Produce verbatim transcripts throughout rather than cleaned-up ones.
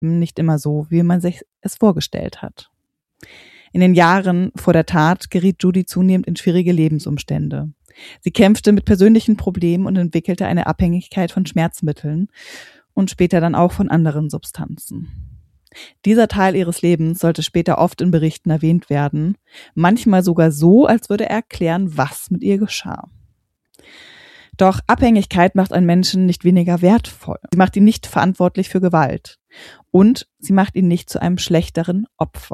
nicht immer so, wie man sich es vorgestellt hat. In den Jahren vor der Tat geriet Judy zunehmend in schwierige Lebensumstände. Sie kämpfte mit persönlichen Problemen und entwickelte eine Abhängigkeit von Schmerzmitteln und später dann auch von anderen Substanzen. Dieser Teil ihres Lebens sollte später oft in Berichten erwähnt werden, manchmal sogar so, als würde er erklären, was mit ihr geschah. Doch Abhängigkeit macht einen Menschen nicht weniger wertvoll. Sie macht ihn nicht verantwortlich für Gewalt. Und sie macht ihn nicht zu einem schlechteren Opfer.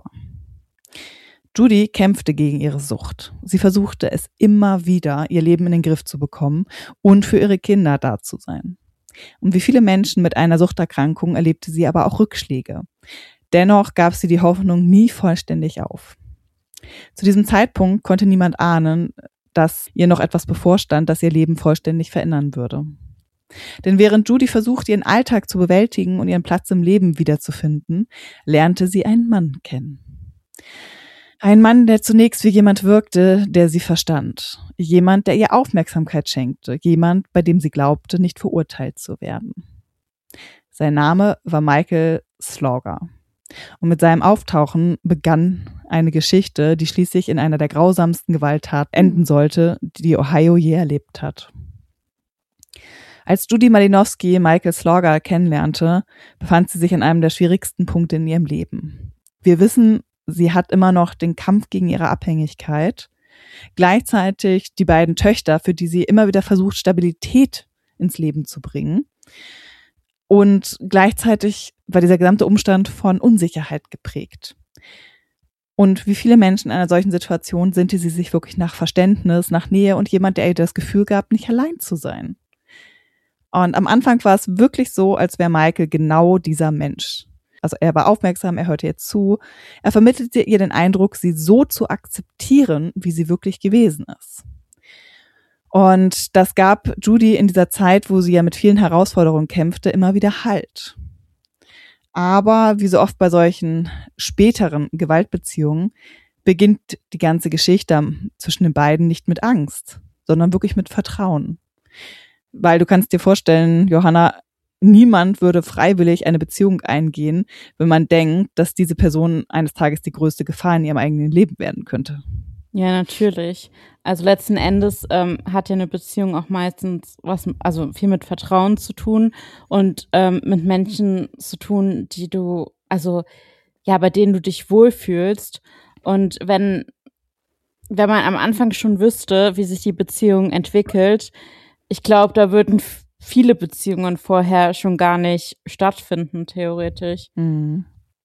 Judy kämpfte gegen ihre Sucht. Sie versuchte es immer wieder, ihr Leben in den Griff zu bekommen und für ihre Kinder da zu sein. Und wie viele Menschen mit einer Suchterkrankung erlebte sie aber auch Rückschläge. Dennoch gab sie die Hoffnung nie vollständig auf. Zu diesem Zeitpunkt konnte niemand ahnen, dass ihr noch etwas bevorstand, das ihr Leben vollständig verändern würde. Denn während Judy versucht, ihren Alltag zu bewältigen und ihren Platz im Leben wiederzufinden, lernte sie einen Mann kennen. Ein Mann, der zunächst wie jemand wirkte, der sie verstand. Jemand, der ihr Aufmerksamkeit schenkte. Jemand, bei dem sie glaubte, nicht verurteilt zu werden. Sein Name war Michael Slaughter. Und mit seinem Auftauchen begann eine Geschichte, die schließlich in einer der grausamsten Gewalttaten enden sollte, die Ohio je erlebt hat. Als Judy Malinowski Michael Slaughter kennenlernte, befand sie sich an einem der schwierigsten Punkte in ihrem Leben. Wir wissen, sie hat immer noch den Kampf gegen ihre Abhängigkeit. Gleichzeitig die beiden Töchter, für die sie immer wieder versucht, Stabilität ins Leben zu bringen. Und gleichzeitig war dieser gesamte Umstand von Unsicherheit geprägt. Und wie viele Menschen in einer solchen Situation sehnte sie sich wirklich nach Verständnis, nach Nähe und jemand, der ihr das Gefühl gab, nicht allein zu sein. Und am Anfang war es wirklich so, als wäre Michael genau dieser Mensch. Also er war aufmerksam, er hörte ihr zu. Er vermittelte ihr den Eindruck, sie so zu akzeptieren, wie sie wirklich gewesen ist. Und das gab Judy in dieser Zeit, wo sie ja mit vielen Herausforderungen kämpfte, immer wieder Halt. Aber wie so oft bei solchen späteren Gewaltbeziehungen beginnt die ganze Geschichte zwischen den beiden nicht mit Angst, sondern wirklich mit Vertrauen. Weil du kannst dir vorstellen, Johanna, niemand würde freiwillig eine Beziehung eingehen, wenn man denkt, dass diese Person eines Tages die größte Gefahr in ihrem eigenen Leben werden könnte. Ja, natürlich. Also letzten Endes ähm, hat ja eine Beziehung auch meistens was, also viel mit Vertrauen zu tun und ähm, mit Menschen zu tun, die du, also ja, bei denen du dich wohlfühlst. Und wenn, wenn man am Anfang schon wüsste, wie sich die Beziehung entwickelt, ich glaube, da würden viele Beziehungen vorher schon gar nicht stattfinden, theoretisch. Mhm.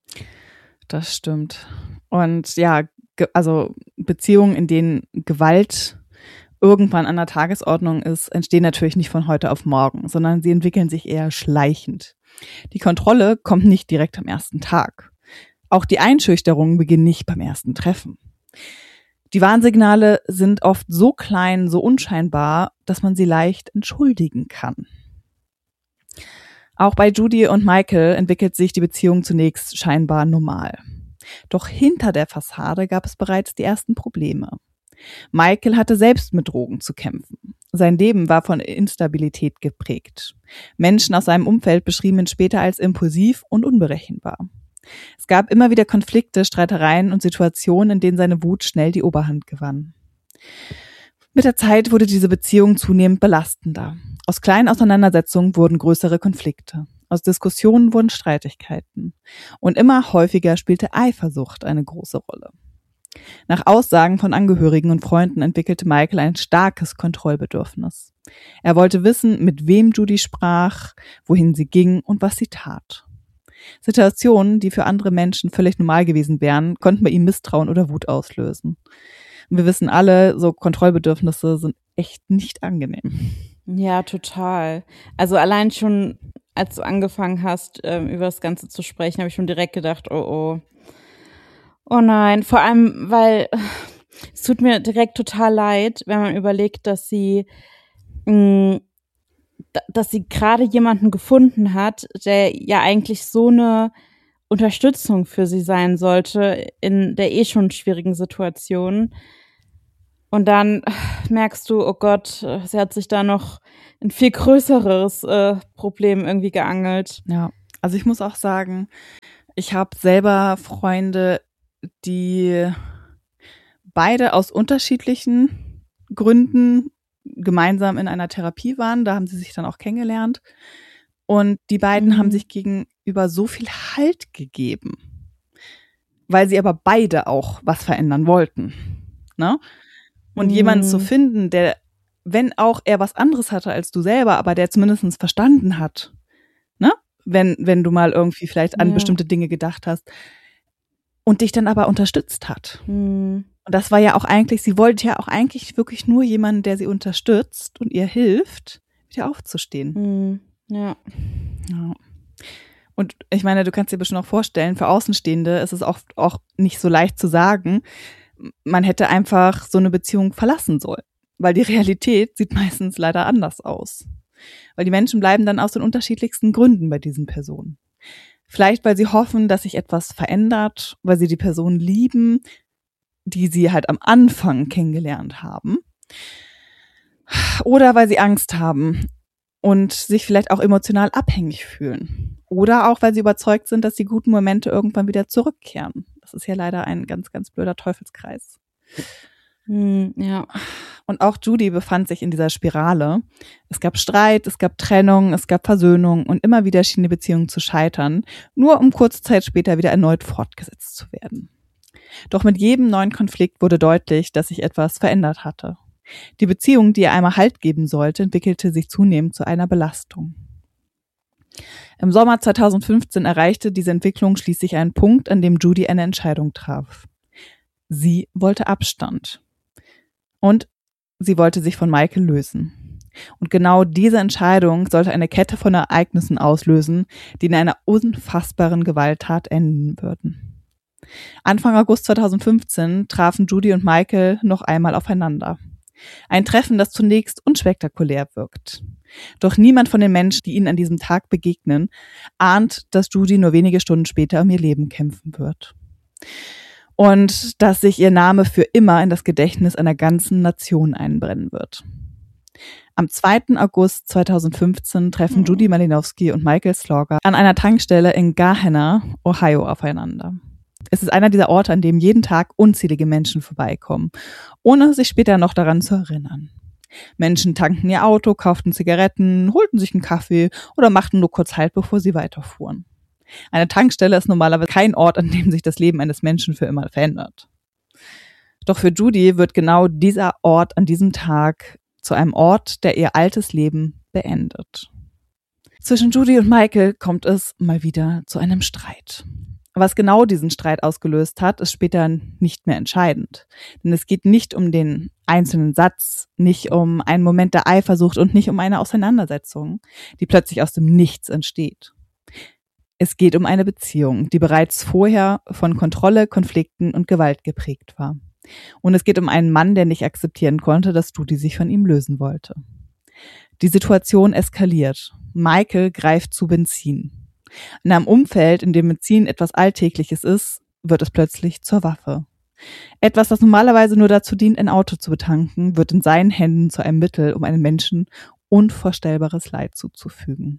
Das stimmt. Und ja, ge- also Beziehungen, in denen Gewalt irgendwann an der Tagesordnung ist, entstehen natürlich nicht von heute auf morgen, sondern sie entwickeln sich eher schleichend. Die Kontrolle kommt nicht direkt am ersten Tag. Auch die Einschüchterungen beginnen nicht beim ersten Treffen. Die Warnsignale sind oft so klein, so unscheinbar, dass man sie leicht entschuldigen kann. Auch bei Judy und Michael entwickelt sich die Beziehung zunächst scheinbar normal. Doch hinter der Fassade gab es bereits die ersten Probleme. Michael hatte selbst mit Drogen zu kämpfen. Sein Leben war von Instabilität geprägt. Menschen aus seinem Umfeld beschrieben ihn später als impulsiv und unberechenbar. Es gab immer wieder Konflikte, Streitereien und Situationen, in denen seine Wut schnell die Oberhand gewann. Mit der Zeit wurde diese Beziehung zunehmend belastender. Aus kleinen Auseinandersetzungen wurden größere Konflikte. Aus Diskussionen wurden Streitigkeiten. Und immer häufiger spielte Eifersucht eine große Rolle. Nach Aussagen von Angehörigen und Freunden entwickelte Michael ein starkes Kontrollbedürfnis. Er wollte wissen, mit wem Judy sprach, wohin sie ging und was sie tat. Situationen, die für andere Menschen völlig normal gewesen wären, konnten bei ihm Misstrauen oder Wut auslösen. Und wir wissen alle, so Kontrollbedürfnisse sind echt nicht angenehm. Ja, total. Also allein schon, als du angefangen hast, ähm, über das Ganze zu sprechen, habe ich schon direkt gedacht, oh oh. Oh nein, vor allem, weil es tut mir direkt total leid, wenn man überlegt, dass sie mh, dass sie gerade jemanden gefunden hat, der ja eigentlich so eine Unterstützung für sie sein sollte in der eh schon schwierigen Situation. Und dann merkst du, oh Gott, sie hat sich da noch ein viel größeres äh, Problem irgendwie geangelt. Ja, Also ich muss auch sagen, ich habe selber Freunde, die beide aus unterschiedlichen Gründen gemeinsam in einer Therapie waren. Da haben sie sich dann auch kennengelernt. Und die beiden Mhm. haben sich gegenüber so viel Halt gegeben, weil sie aber beide auch was verändern wollten. Ne? Und Mhm. jemanden zu finden, der, wenn auch er was anderes hatte als du selber, aber der zumindest verstanden hat, ne? Wenn, wenn du mal irgendwie vielleicht an Ja. bestimmte Dinge gedacht hast und dich dann aber unterstützt hat. Mhm. Und das war ja auch eigentlich, sie wollte ja auch eigentlich wirklich nur jemanden, der sie unterstützt und ihr hilft, wieder aufzustehen. Mhm. Ja. Ja. Und ich meine, du kannst dir bestimmt auch vorstellen, für Außenstehende ist es oft auch nicht so leicht zu sagen, man hätte einfach so eine Beziehung verlassen sollen. Weil die Realität sieht meistens leider anders aus. Weil die Menschen bleiben dann aus den unterschiedlichsten Gründen bei diesen Personen. Vielleicht, weil sie hoffen, dass sich etwas verändert, weil sie die Person lieben, die sie halt am Anfang kennengelernt haben. Oder weil sie Angst haben und sich vielleicht auch emotional abhängig fühlen. Oder auch, weil sie überzeugt sind, dass die guten Momente irgendwann wieder zurückkehren. Das ist ja leider ein ganz, ganz blöder Teufelskreis. Hm, ja. Und auch Judy befand sich in dieser Spirale. Es gab Streit, es gab Trennung, es gab Versöhnung und immer wieder schien die Beziehung zu scheitern, nur um kurze Zeit später wieder erneut fortgesetzt zu werden. Doch mit jedem neuen Konflikt wurde deutlich, dass sich etwas verändert hatte. Die Beziehung, die ihr einmal Halt geben sollte, entwickelte sich zunehmend zu einer Belastung. Im Sommer zweitausendfünfzehn erreichte diese Entwicklung schließlich einen Punkt, an dem Judy eine Entscheidung traf. Sie wollte Abstand. Und sie wollte sich von Michael lösen. Und genau diese Entscheidung sollte eine Kette von Ereignissen auslösen, die in einer unfassbaren Gewalttat enden würden. Anfang August zweitausendfünfzehn trafen Judy und Michael noch einmal aufeinander. Ein Treffen, das zunächst unspektakulär wirkt. Doch niemand von den Menschen, die ihnen an diesem Tag begegnen, ahnt, dass Judy nur wenige Stunden später um ihr Leben kämpfen wird. Und dass sich ihr Name für immer in das Gedächtnis einer ganzen Nation einbrennen wird. Am zweiten August zweitausendfünfzehn treffen Judy Malinowski und Michael Slaughter an einer Tankstelle in Gahanna, Ohio, aufeinander. Es ist einer dieser Orte, an dem jeden Tag unzählige Menschen vorbeikommen, ohne sich später noch daran zu erinnern. Menschen tankten ihr Auto, kauften Zigaretten, holten sich einen Kaffee oder machten nur kurz Halt, bevor sie weiterfuhren. Eine Tankstelle ist normalerweise kein Ort, an dem sich das Leben eines Menschen für immer verändert. Doch für Judy wird genau dieser Ort an diesem Tag zu einem Ort, der ihr altes Leben beendet. Zwischen Judy und Michael kommt es mal wieder zu einem Streit. Was genau diesen Streit ausgelöst hat, ist später nicht mehr entscheidend. Denn es geht nicht um den einzelnen Satz, nicht um einen Moment der Eifersucht und nicht um eine Auseinandersetzung, die plötzlich aus dem Nichts entsteht. Es geht um eine Beziehung, die bereits vorher von Kontrolle, Konflikten und Gewalt geprägt war. Und es geht um einen Mann, der nicht akzeptieren konnte, dass Judy sich von ihm lösen wollte. Die Situation eskaliert. Michael greift zu Benzin. In einem Umfeld, in dem Benzin etwas Alltägliches ist, wird es plötzlich zur Waffe. Etwas, das normalerweise nur dazu dient, ein Auto zu betanken, wird in seinen Händen zu einem Mittel, um einem Menschen unvorstellbares Leid zuzufügen.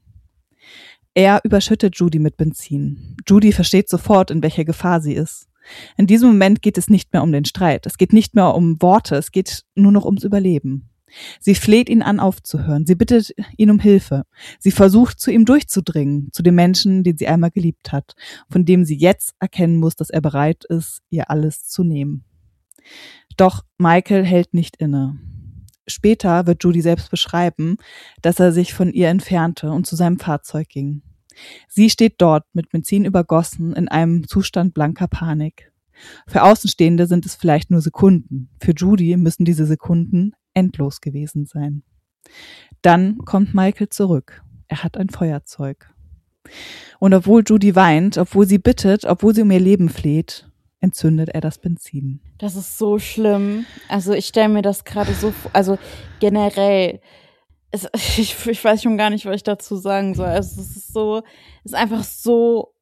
Er überschüttet Judy mit Benzin. Judy versteht sofort, in welcher Gefahr sie ist. In diesem Moment geht es nicht mehr um den Streit. Es geht nicht mehr um Worte. Es geht nur noch ums Überleben. Sie fleht ihn an, aufzuhören. Sie bittet ihn um Hilfe. Sie versucht, zu ihm durchzudringen, zu dem Menschen, den sie einmal geliebt hat, von dem sie jetzt erkennen muss, dass er bereit ist, ihr alles zu nehmen. Doch Michael hält nicht inne. Später wird Judy selbst beschreiben, dass er sich von ihr entfernte und zu seinem Fahrzeug ging. Sie steht dort mit Benzin übergossen in einem Zustand blanker Panik. Für Außenstehende sind es vielleicht nur Sekunden. Für Judy müssen diese Sekunden endlos gewesen sein. Dann kommt Michael zurück. Er hat ein Feuerzeug. Und obwohl Judy weint, obwohl sie bittet, obwohl sie um ihr Leben fleht, entzündet er das Benzin. Das ist so schlimm. Also ich stelle mir das gerade so vor, also generell, es, ich, ich weiß schon gar nicht, was ich dazu sagen soll. Also es ist so, es ist einfach so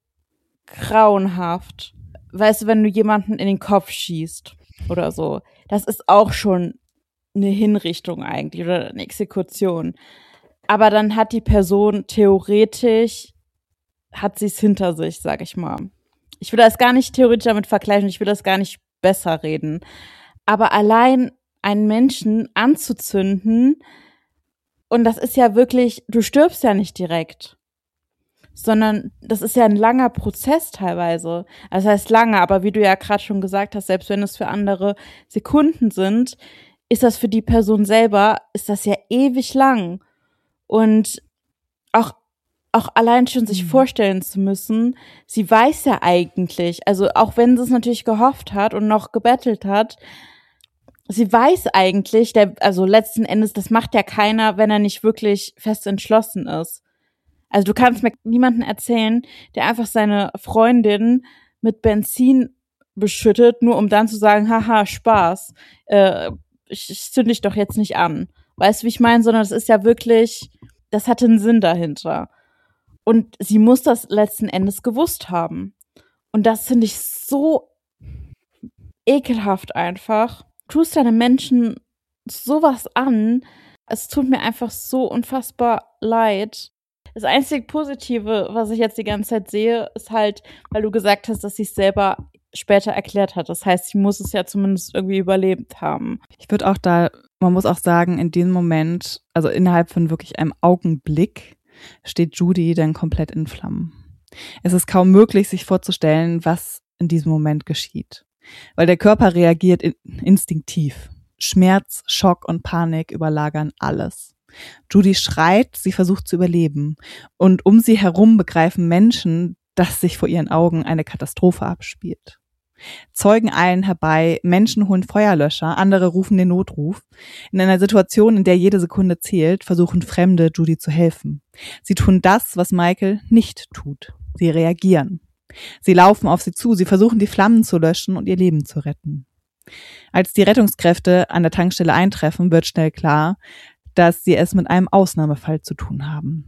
grauenhaft. Weißt du, wenn du jemanden in den Kopf schießt oder so, das ist auch schon eine Hinrichtung eigentlich oder eine Exekution. Aber dann hat die Person theoretisch hat sie es hinter sich, sag ich mal. Ich will das gar nicht theoretisch damit vergleichen, ich will das gar nicht besser reden. Aber allein einen Menschen anzuzünden, und das ist ja wirklich, du stirbst ja nicht direkt, sondern das ist ja ein langer Prozess teilweise. Also das heißt lange, aber wie du ja gerade schon gesagt hast, selbst wenn es für andere Sekunden sind, ist das für die Person selber, ist das ja ewig lang. Und auch auch allein schon sich vorstellen zu müssen, sie weiß ja eigentlich, also auch wenn sie es natürlich gehofft hat und noch gebettelt hat, sie weiß eigentlich, der, also letzten Endes, das macht ja keiner, wenn er nicht wirklich fest entschlossen ist. Also du kannst mir niemanden erzählen, der einfach seine Freundin mit Benzin beschüttet, nur um dann zu sagen, haha, Spaß, äh, ich, ich zünde dich doch jetzt nicht an. Weißt du, wie ich meine? Sondern es ist ja wirklich, das hatte einen Sinn dahinter. Und sie muss das letzten Endes gewusst haben. Und das finde ich so ekelhaft einfach. Du tust deine Menschen sowas an. Es tut mir einfach so unfassbar leid. Das einzige Positive, was ich jetzt die ganze Zeit sehe, ist halt, weil du gesagt hast, dass sie es selber später erklärt hat. Das heißt, sie muss es ja zumindest irgendwie überlebt haben. Ich würde auch da, man muss auch sagen, in dem Moment, also innerhalb von wirklich einem Augenblick, steht Judy dann komplett in Flammen. Es ist kaum möglich, sich vorzustellen, was in diesem Moment geschieht. Weil der Körper reagiert in- instinktiv. Schmerz, Schock und Panik überlagern alles. Judy schreit, sie versucht zu überleben. Und um sie herum begreifen Menschen, dass sich vor ihren Augen eine Katastrophe abspielt. Zeugen eilen herbei, Menschen holen Feuerlöscher, andere rufen den Notruf. In einer Situation, in der jede Sekunde zählt, versuchen Fremde, Judy zu helfen. Sie tun das, was Michael nicht tut. Sie reagieren. Sie laufen auf sie zu, sie versuchen die Flammen zu löschen und ihr Leben zu retten. Als die Rettungskräfte an der Tankstelle eintreffen, wird schnell klar, dass sie es mit einem Ausnahmefall zu tun haben.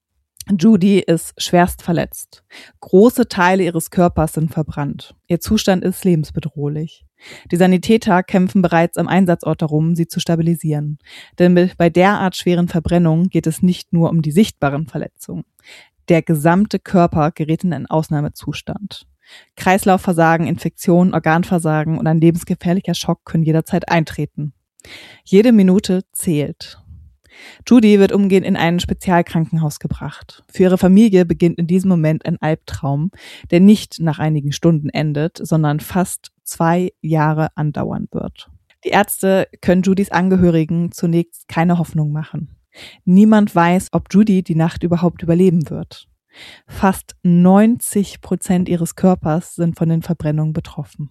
Judy ist schwerst verletzt. Große Teile ihres Körpers sind verbrannt. Ihr Zustand ist lebensbedrohlich. Die Sanitäter kämpfen bereits am Einsatzort darum, sie zu stabilisieren. Denn bei derart schweren Verbrennungen geht es nicht nur um die sichtbaren Verletzungen. Der gesamte Körper gerät in einen Ausnahmezustand. Kreislaufversagen, Infektionen, Organversagen und ein lebensgefährlicher Schock können jederzeit eintreten. Jede Minute zählt. Judy wird umgehend in ein Spezialkrankenhaus gebracht. Für ihre Familie beginnt in diesem Moment ein Albtraum, der nicht nach einigen Stunden endet, sondern fast zwei Jahre andauern wird. Die Ärzte können Judys Angehörigen zunächst keine Hoffnung machen. Niemand weiß, ob Judy die Nacht überhaupt überleben wird. Fast neunzig Prozent ihres Körpers sind von den Verbrennungen betroffen.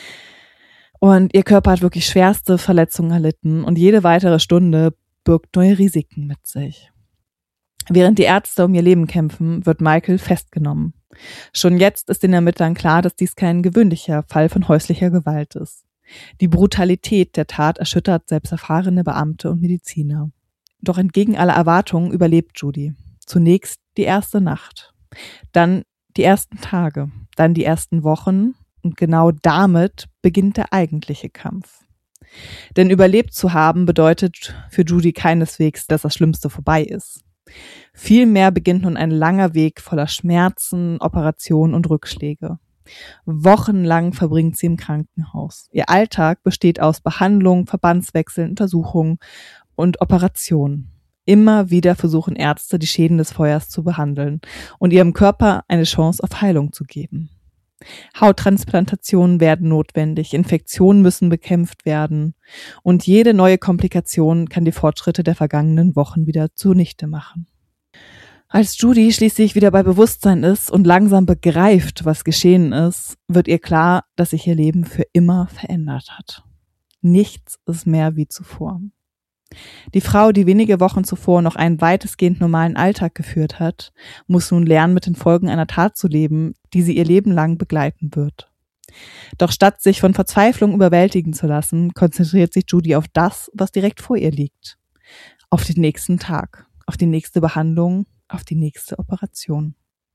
Und ihr Körper hat wirklich schwerste Verletzungen erlitten und jede weitere Stunde birgt neue Risiken mit sich. Während die Ärzte um ihr Leben kämpfen, wird Michael festgenommen. Schon jetzt ist den Ermittlern klar, dass dies kein gewöhnlicher Fall von häuslicher Gewalt ist. Die Brutalität der Tat erschüttert selbst erfahrene Beamte und Mediziner. Doch entgegen aller Erwartungen überlebt Judy. Zunächst die erste Nacht, dann die ersten Tage, dann die ersten Wochen und genau damit beginnt der eigentliche Kampf. Denn überlebt zu haben bedeutet für Judy keineswegs, dass das Schlimmste vorbei ist. Vielmehr beginnt nun ein langer Weg voller Schmerzen, Operationen und Rückschläge. Wochenlang verbringt sie im Krankenhaus. Ihr Alltag besteht aus Behandlung, Verbandswechseln, Untersuchungen und Operationen. Immer wieder versuchen Ärzte, die Schäden des Feuers zu behandeln und ihrem Körper eine Chance auf Heilung zu geben. Hauttransplantationen werden notwendig, Infektionen müssen bekämpft werden und jede neue Komplikation kann die Fortschritte der vergangenen Wochen wieder zunichte machen. Als Judy schließlich wieder bei Bewusstsein ist und langsam begreift, was geschehen ist, wird ihr klar, dass sich ihr Leben für immer verändert hat. Nichts ist mehr wie zuvor. Die Frau, die wenige Wochen zuvor noch einen weitestgehend normalen Alltag geführt hat, muss nun lernen, mit den Folgen einer Tat zu leben, die sie ihr Leben lang begleiten wird. Doch statt sich von Verzweiflung überwältigen zu lassen, konzentriert sich Judy auf das, was direkt vor ihr liegt. Auf den nächsten Tag, auf die nächste Behandlung, auf die nächste Operation.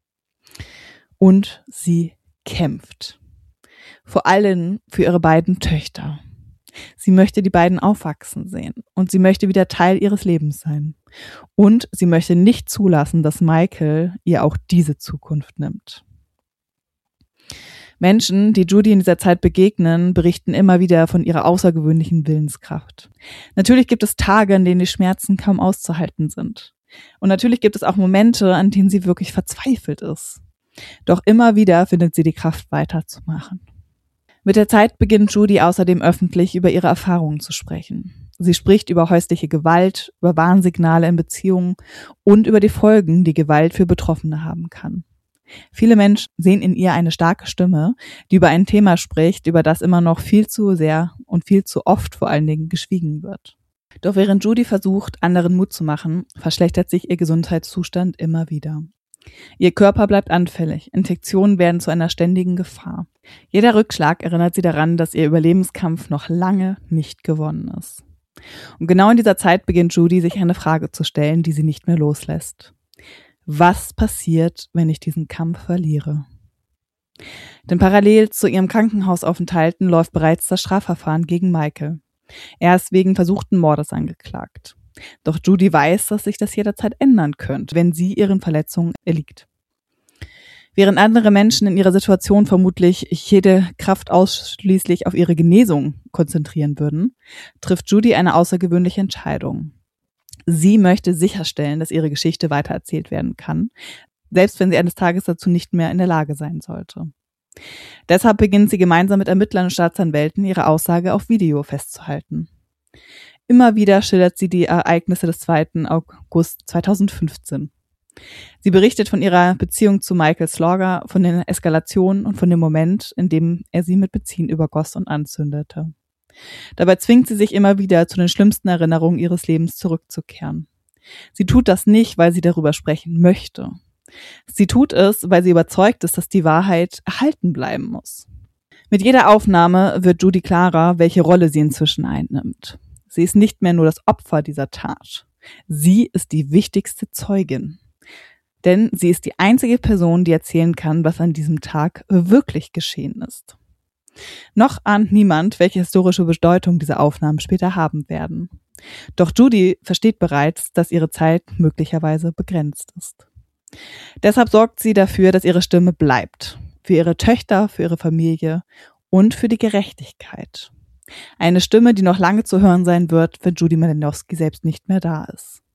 Und sie kämpft. Vor allem für ihre beiden Töchter. Sie möchte die beiden aufwachsen sehen und sie möchte wieder Teil ihres Lebens sein. Und sie möchte nicht zulassen, dass Michael ihr auch diese Zukunft nimmt. Menschen, die Judy in dieser Zeit begegnen, berichten immer wieder von ihrer außergewöhnlichen Willenskraft. Natürlich gibt es Tage, an denen die Schmerzen kaum auszuhalten sind. Und natürlich gibt es auch Momente, an denen sie wirklich verzweifelt ist. Doch immer wieder findet sie die Kraft, weiterzumachen. Mit der Zeit beginnt Judy außerdem öffentlich über ihre Erfahrungen zu sprechen. Sie spricht über häusliche Gewalt, über Warnsignale in Beziehungen und über die Folgen, die Gewalt für Betroffene haben kann. Viele Menschen sehen in ihr eine starke Stimme, die über ein Thema spricht, über das immer noch viel zu sehr und viel zu oft vor allen Dingen geschwiegen wird. Doch während Judy versucht, anderen Mut zu machen, verschlechtert sich ihr Gesundheitszustand immer wieder. Ihr Körper bleibt anfällig, Infektionen werden zu einer ständigen Gefahr. Jeder Rückschlag erinnert sie daran, dass ihr Überlebenskampf noch lange nicht gewonnen ist. Und genau in dieser Zeit beginnt Judy, sich eine Frage zu stellen, die sie nicht mehr loslässt. Was passiert, wenn ich diesen Kampf verliere? Denn parallel zu ihrem Krankenhausaufenthalten läuft bereits das Strafverfahren gegen Michael. Er ist wegen versuchten Mordes angeklagt. Doch Judy weiß, dass sich das jederzeit ändern könnte, wenn sie ihren Verletzungen erliegt. Während andere Menschen in ihrer Situation vermutlich jede Kraft ausschließlich auf ihre Genesung konzentrieren würden, trifft Judy eine außergewöhnliche Entscheidung. Sie möchte sicherstellen, dass ihre Geschichte weitererzählt werden kann, selbst wenn sie eines Tages dazu nicht mehr in der Lage sein sollte. Deshalb beginnt sie gemeinsam mit Ermittlern und Staatsanwälten, ihre Aussage auf Video festzuhalten. Immer wieder schildert sie die Ereignisse des zweiten August zweitausendfünfzehn. Sie berichtet von ihrer Beziehung zu Michael Slaughter, von den Eskalationen und von dem Moment, in dem er sie mit Benzin übergoss und anzündete. Dabei zwingt sie sich immer wieder, zu den schlimmsten Erinnerungen ihres Lebens zurückzukehren. Sie tut das nicht, weil sie darüber sprechen möchte. Sie tut es, weil sie überzeugt ist, dass die Wahrheit erhalten bleiben muss. Mit jeder Aufnahme wird Judy klarer, welche Rolle sie inzwischen einnimmt. Sie ist nicht mehr nur das Opfer dieser Tat. Sie ist die wichtigste Zeugin. Denn sie ist die einzige Person, die erzählen kann, was an diesem Tag wirklich geschehen ist. Noch ahnt niemand, welche historische Bedeutung diese Aufnahmen später haben werden. Doch Judy versteht bereits, dass ihre Zeit möglicherweise begrenzt ist. Deshalb sorgt sie dafür, dass ihre Stimme bleibt. Für ihre Töchter, für ihre Familie und für die Gerechtigkeit. Eine Stimme, die noch lange zu hören sein wird, wenn Judy Malinowski selbst nicht mehr da ist.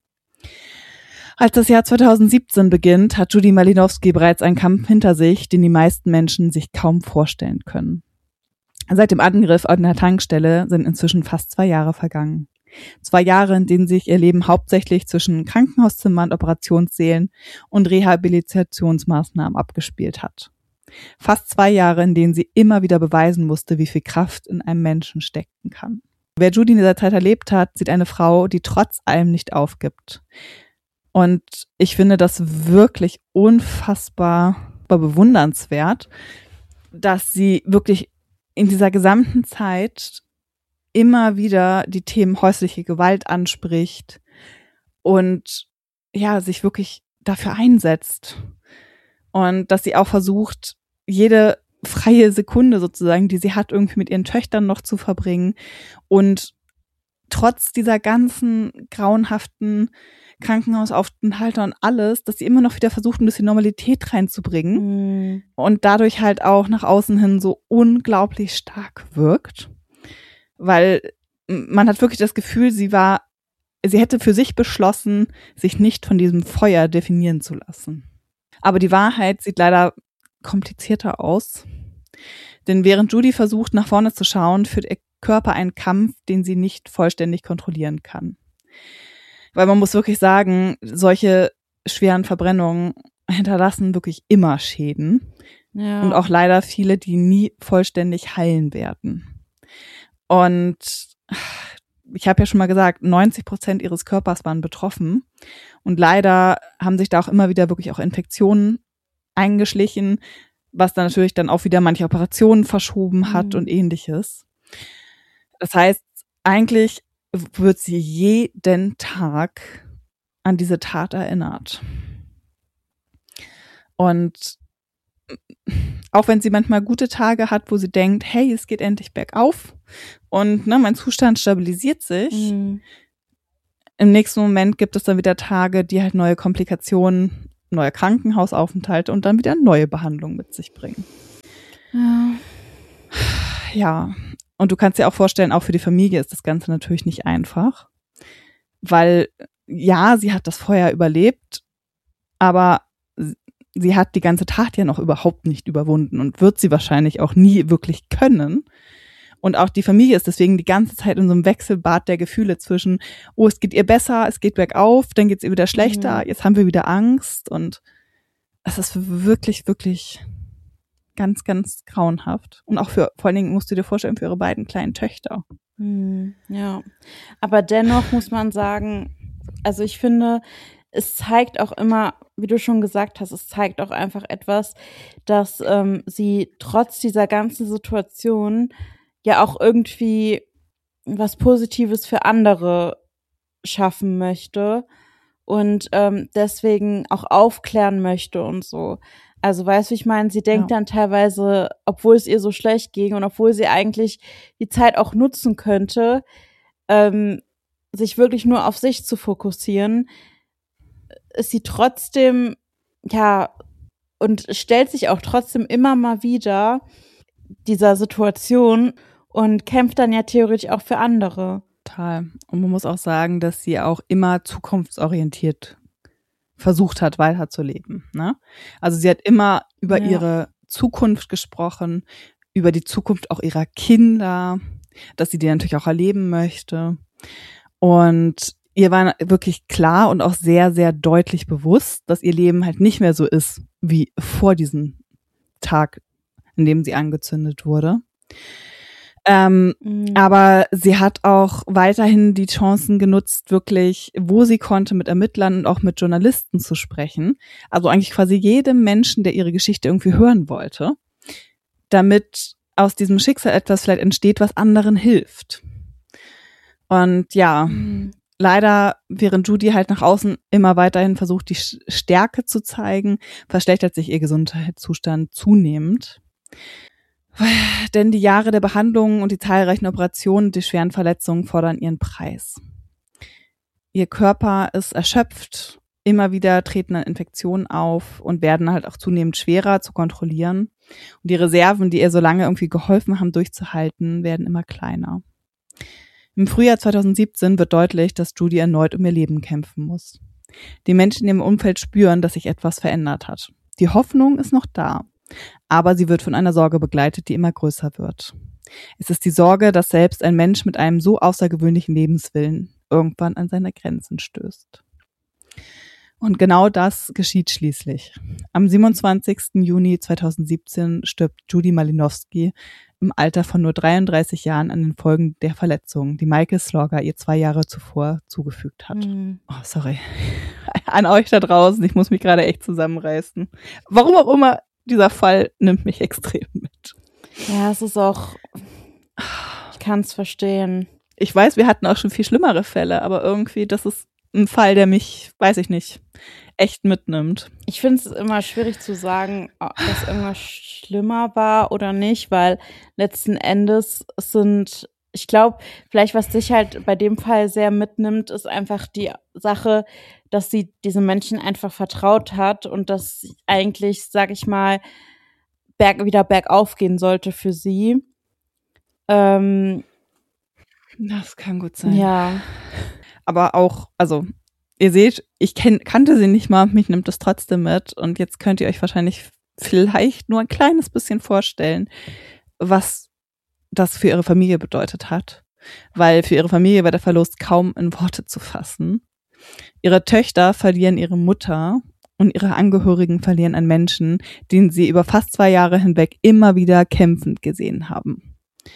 Als das Jahr zweitausendsiebzehn beginnt, hat Judy Malinowski bereits einen Kampf hinter sich, den die meisten Menschen sich kaum vorstellen können. Seit dem Angriff an der Tankstelle sind inzwischen fast zwei Jahre vergangen. Zwei Jahre, in denen sich ihr Leben hauptsächlich zwischen Krankenhauszimmern, Operationssälen und Rehabilitationsmaßnahmen abgespielt hat. Fast zwei Jahre, in denen sie immer wieder beweisen musste, wie viel Kraft in einem Menschen stecken kann. Wer Judy in dieser Zeit erlebt hat, sieht eine Frau, die trotz allem nicht aufgibt. Und ich finde das wirklich unfassbar bewundernswert, dass sie wirklich in dieser gesamten Zeit immer wieder die Themen häusliche Gewalt anspricht und ja, sich wirklich dafür einsetzt. Und dass sie auch versucht, jede freie Sekunde sozusagen, die sie hat, irgendwie mit ihren Töchtern noch zu verbringen. Und trotz dieser ganzen grauenhaften Krankenhausaufenthalte und alles, dass sie immer noch wieder versucht, ein bisschen Normalität reinzubringen. Mhm. Und dadurch halt auch nach außen hin so unglaublich stark wirkt. Weil man hat wirklich das Gefühl, sie war, sie hätte für sich beschlossen, sich nicht von diesem Feuer definieren zu lassen. Aber die Wahrheit sieht leider komplizierter aus. Denn während Judy versucht, nach vorne zu schauen, führt ihr Körper einen Kampf, den sie nicht vollständig kontrollieren kann. Weil man muss wirklich sagen, solche schweren Verbrennungen hinterlassen wirklich immer Schäden. Ja. Und auch leider viele, die nie vollständig heilen werden. Und ich habe ja schon mal gesagt, neunzig Prozent ihres Körpers waren betroffen. Und leider haben sich da auch immer wieder wirklich auch Infektionen eingeschlichen, was dann natürlich dann auch wieder manche Operationen verschoben hat mhm. und ähnliches. Das heißt, eigentlich wird sie jeden Tag an diese Tat erinnert. Und auch wenn sie manchmal gute Tage hat, wo sie denkt, hey, es geht endlich bergauf und ne, mein Zustand stabilisiert sich, mhm. im nächsten Moment gibt es dann wieder Tage, die halt neue Komplikationen, neue Krankenhausaufenthalte und dann wieder neue Behandlungen mit sich bringen. Ja. Ja, und du kannst dir auch vorstellen, auch für die Familie ist das Ganze natürlich nicht einfach, weil ja, sie hat das Feuer überlebt, aber sie hat die ganze Tat ja noch überhaupt nicht überwunden und wird sie wahrscheinlich auch nie wirklich können. Und auch die Familie ist deswegen die ganze Zeit in so einem Wechselbad der Gefühle zwischen, oh, es geht ihr besser, es geht bergauf, dann geht es ihr wieder schlechter, mhm. jetzt haben wir wieder Angst. Und es ist wirklich, wirklich ganz, ganz grauenhaft. Und auch für, vor allen Dingen musst du dir vorstellen, für ihre beiden kleinen Töchter. Mhm. Ja, aber dennoch muss man sagen, also ich finde, es zeigt auch immer, wie du schon gesagt hast, es zeigt auch einfach etwas, dass ähm, sie trotz dieser ganzen Situation ja auch irgendwie was Positives für andere schaffen möchte und ähm, deswegen auch aufklären möchte und so. Also weißt du, ich meine, sie denkt ja. dann teilweise, obwohl es ihr so schlecht ging und obwohl sie eigentlich die Zeit auch nutzen könnte, ähm, sich wirklich nur auf sich zu fokussieren, ist sie trotzdem, ja, und stellt sich auch trotzdem immer mal wieder dieser Situation und kämpft dann ja theoretisch auch für andere. Total. Und man muss auch sagen, dass sie auch immer zukunftsorientiert versucht hat, weiterzuleben. Ne? Also sie hat immer über ja. ihre Zukunft gesprochen, über die Zukunft auch ihrer Kinder, dass sie die natürlich auch erleben möchte. Und ihr war wirklich klar und auch sehr, sehr deutlich bewusst, dass ihr Leben halt nicht mehr so ist wie vor diesem Tag, in dem sie angezündet wurde. Ähm, mhm. Aber sie hat auch weiterhin die Chancen genutzt, wirklich, wo sie konnte, mit Ermittlern und auch mit Journalisten zu sprechen. Also eigentlich quasi jedem Menschen, der ihre Geschichte irgendwie hören wollte, damit aus diesem Schicksal etwas vielleicht entsteht, was anderen hilft. Und ja, mhm. leider, während Judy halt nach außen immer weiterhin versucht, die Stärke zu zeigen, verschlechtert sich ihr Gesundheitszustand zunehmend. Denn die Jahre der Behandlung und die zahlreichen Operationen und die schweren Verletzungen fordern ihren Preis. Ihr Körper ist erschöpft, immer wieder treten dann Infektionen auf und werden halt auch zunehmend schwerer zu kontrollieren. Und die Reserven, die ihr so lange irgendwie geholfen haben, durchzuhalten, werden immer kleiner. Im Frühjahr zweitausendsiebzehn wird deutlich, dass Judy erneut um ihr Leben kämpfen muss. Die Menschen in ihrem Umfeld spüren, dass sich etwas verändert hat. Die Hoffnung ist noch da. Aber sie wird von einer Sorge begleitet, die immer größer wird. Es ist die Sorge, dass selbst ein Mensch mit einem so außergewöhnlichen Lebenswillen irgendwann an seine Grenzen stößt. Und genau das geschieht schließlich. Am siebenundzwanzigsten Juni zweitausendsiebzehn stirbt Judy Malinowski im Alter von nur dreiunddreißig Jahren an den Folgen der Verletzungen, die Michael Slaughter ihr zwei Jahre zuvor zugefügt hat. Mhm. Oh, sorry. An euch da draußen, ich muss mich gerade echt zusammenreißen. Warum auch immer, dieser Fall nimmt mich extrem mit. Ja, es ist auch, ich kann es verstehen. Ich weiß, wir hatten auch schon viel schlimmere Fälle, aber irgendwie, das ist ein Fall, der mich, weiß ich nicht, echt mitnimmt. Ich finde es immer schwierig zu sagen, dass irgendwas schlimmer war oder nicht, weil letzten Endes sind, ich glaube, vielleicht was dich halt bei dem Fall sehr mitnimmt, ist einfach die Sache, dass sie diesem Menschen einfach vertraut hat und dass eigentlich, sag ich mal, berg, wieder bergauf gehen sollte für sie. Ähm, das kann gut sein. Ja. Aber auch, also, ihr seht, ich kenn, kannte sie nicht mal, mich nimmt das trotzdem mit und jetzt könnt ihr euch wahrscheinlich vielleicht nur ein kleines bisschen vorstellen, was das für ihre Familie bedeutet hat. Weil für ihre Familie war der Verlust kaum in Worte zu fassen. Ihre Töchter verlieren ihre Mutter und ihre Angehörigen verlieren einen Menschen, den sie über fast zwei Jahre hinweg immer wieder kämpfend gesehen haben.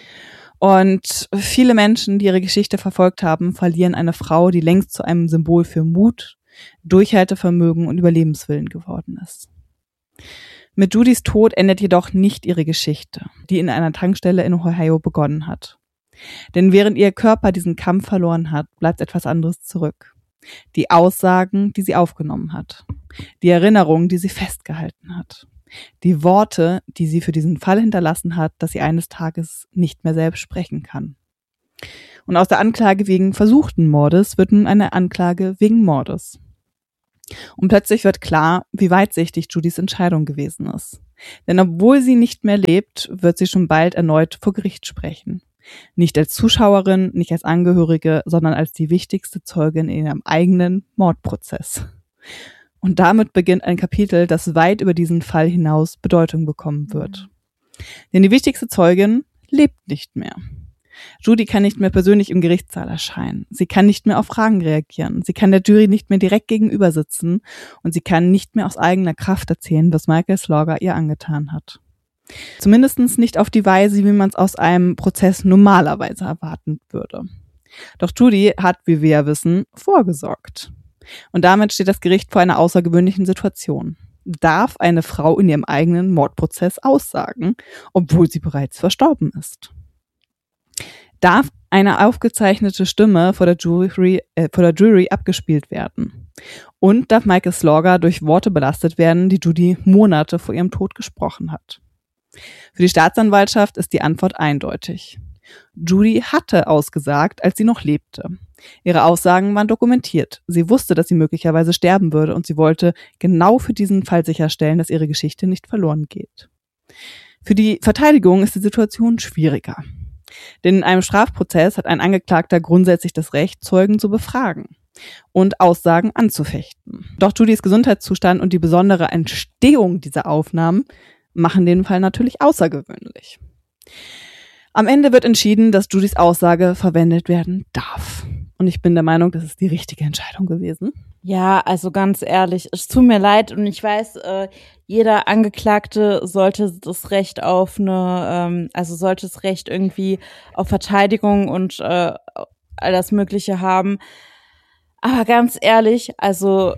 Und viele Menschen, die ihre Geschichte verfolgt haben, verlieren eine Frau, die längst zu einem Symbol für Mut, Durchhaltevermögen und Überlebenswillen geworden ist. Mit Judys Tod endet jedoch nicht ihre Geschichte, die in einer Tankstelle in Ohio begonnen hat. Denn während ihr Körper diesen Kampf verloren hat, bleibt etwas anderes zurück. Die Aussagen, die sie aufgenommen hat. Die Erinnerungen, die sie festgehalten hat. Die Worte, die sie für diesen Fall hinterlassen hat, dass sie eines Tages nicht mehr selbst sprechen kann. Und aus der Anklage wegen versuchten Mordes wird nun eine Anklage wegen Mordes. Und plötzlich wird klar, wie weitsichtig Judys Entscheidung gewesen ist. Denn obwohl sie nicht mehr lebt, wird sie schon bald erneut vor Gericht sprechen. Nicht als Zuschauerin, nicht als Angehörige, sondern als die wichtigste Zeugin in ihrem eigenen Mordprozess. Und damit beginnt ein Kapitel, das weit über diesen Fall hinaus Bedeutung bekommen wird. Denn die wichtigste Zeugin lebt nicht mehr. Judy kann nicht mehr persönlich im Gerichtssaal erscheinen. Sie kann nicht mehr auf Fragen reagieren. Sie kann der Jury nicht mehr direkt gegenüber sitzen. Und sie kann nicht mehr aus eigener Kraft erzählen, was Michael Slaughter ihr angetan hat. Zumindest nicht auf die Weise, wie man es aus einem Prozess normalerweise erwarten würde. Doch Judy hat, wie wir ja wissen, vorgesorgt. Und damit steht das Gericht vor einer außergewöhnlichen Situation. Darf eine Frau in ihrem eigenen Mordprozess aussagen, obwohl sie bereits verstorben ist? Darf eine aufgezeichnete Stimme vor der Jury, äh, vor der Jury abgespielt werden? Und darf Michael Slaughter durch Worte belastet werden, die Judy Monate vor ihrem Tod gesprochen hat? Für die Staatsanwaltschaft ist die Antwort eindeutig. Judy hatte ausgesagt, als sie noch lebte. Ihre Aussagen waren dokumentiert. Sie wusste, dass sie möglicherweise sterben würde und sie wollte genau für diesen Fall sicherstellen, dass ihre Geschichte nicht verloren geht. Für die Verteidigung ist die Situation schwieriger. Denn in einem Strafprozess hat ein Angeklagter grundsätzlich das Recht, Zeugen zu befragen und Aussagen anzufechten. Doch Judys Gesundheitszustand und die besondere Entstehung dieser Aufnahmen machen den Fall natürlich außergewöhnlich. Am Ende wird entschieden, dass Judys Aussage verwendet werden darf. Und ich bin der Meinung, das ist die richtige Entscheidung gewesen. Ja, also ganz ehrlich, es tut mir leid und ich weiß, äh, jeder Angeklagte sollte das Recht auf eine, ähm, also sollte das Recht irgendwie auf Verteidigung und äh, all das Mögliche haben. Aber ganz ehrlich, also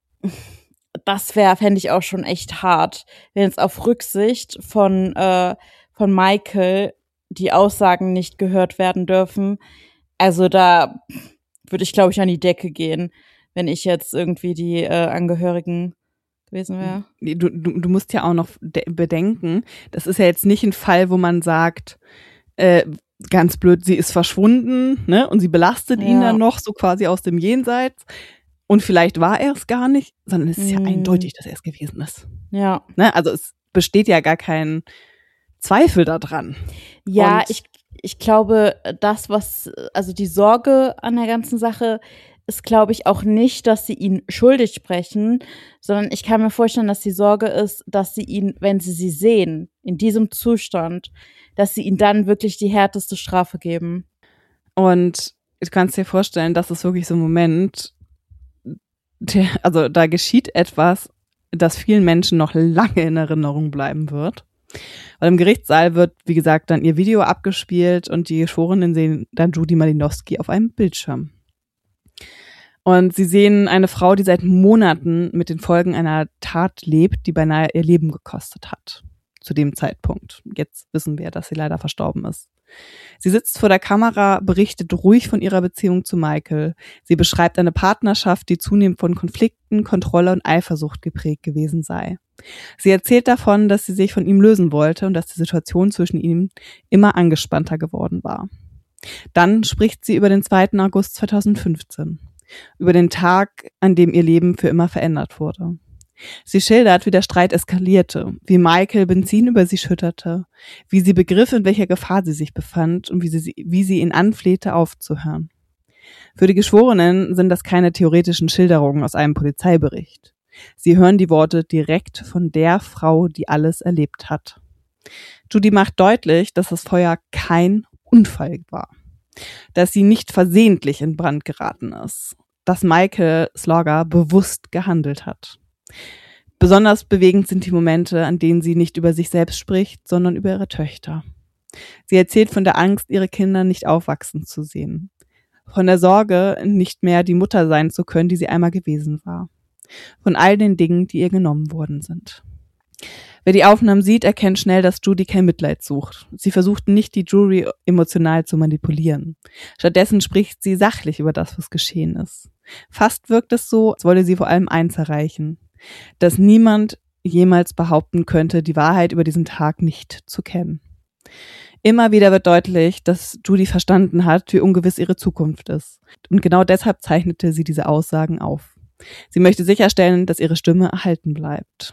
das wäre, fände ich auch schon echt hart, wenn es auf Rücksicht von äh, von Michael die Aussagen nicht gehört werden dürfen. Also da würde ich, glaube ich, an die Decke gehen, wenn ich jetzt irgendwie die äh, Angehörigen gewesen wäre. Du, du, du musst ja auch noch de- bedenken, das ist ja jetzt nicht ein Fall, wo man sagt, äh, ganz blöd, sie ist verschwunden, ne, und sie belastet Ja. ihn dann noch so quasi aus dem Jenseits und vielleicht war er es gar nicht, sondern es ist ja Mm. eindeutig, dass er es gewesen ist. Ja. Ne? Also es besteht ja gar kein Zweifel daran. Ja, Und ich, ich glaube, das, was, also die Sorge an der ganzen Sache ist, glaube ich, auch nicht, dass sie ihn schuldig sprechen, sondern ich kann mir vorstellen, dass die Sorge ist, dass sie ihn, wenn sie sie sehen, in diesem Zustand, dass sie ihm dann wirklich die härteste Strafe geben. Und du kannst dir vorstellen, das ist wirklich so ein Moment, der, also da geschieht etwas, das vielen Menschen noch lange in Erinnerung bleiben wird. Weil im Gerichtssaal wird, wie gesagt, dann ihr Video abgespielt und die Geschworenen sehen dann Judy Malinowski auf einem Bildschirm. Und sie sehen eine Frau, die seit Monaten mit den Folgen einer Tat lebt, die beinahe ihr Leben gekostet hat. Zu dem Zeitpunkt. Jetzt wissen wir, dass sie leider verstorben ist. Sie sitzt vor der Kamera, berichtet ruhig von ihrer Beziehung zu Michael. Sie beschreibt eine Partnerschaft, die zunehmend von Konflikten, Kontrolle und Eifersucht geprägt gewesen sei. Sie erzählt davon, dass sie sich von ihm lösen wollte und dass die Situation zwischen ihnen immer angespannter geworden war. Dann spricht sie über den zweiten August zweitausendfünfzehn, über den Tag, an dem ihr Leben für immer verändert wurde. Sie schildert, wie der Streit eskalierte, wie Michael Benzin über sie schütterte, wie sie begriff, in welcher Gefahr sie sich befand und wie sie, wie sie ihn anflehte, aufzuhören. Für die Geschworenen sind das keine theoretischen Schilderungen aus einem Polizeibericht. Sie hören die Worte direkt von der Frau, die alles erlebt hat. Judy macht deutlich, dass das Feuer kein Unfall war, dass sie nicht versehentlich in Brand geraten ist, dass Michael Slaughter bewusst gehandelt hat. Besonders bewegend sind die Momente, an denen sie nicht über sich selbst spricht, sondern über ihre Töchter. Sie erzählt von der Angst, ihre Kinder nicht aufwachsen zu sehen. Von der Sorge, nicht mehr die Mutter sein zu können, die sie einmal gewesen war. Von all den Dingen, die ihr genommen worden sind. Wer die Aufnahmen sieht, erkennt schnell, dass Judy kein Mitleid sucht. Sie versucht nicht, die Jury emotional zu manipulieren. Stattdessen spricht sie sachlich über das, was geschehen ist. Fast wirkt es so, als wolle sie vor allem eins erreichen: dass niemand jemals behaupten könnte, die Wahrheit über diesen Tag nicht zu kennen. Immer wieder wird deutlich, dass Judy verstanden hat, wie ungewiss ihre Zukunft ist. Und genau deshalb zeichnete sie diese Aussagen auf. Sie möchte sicherstellen, dass ihre Stimme erhalten bleibt.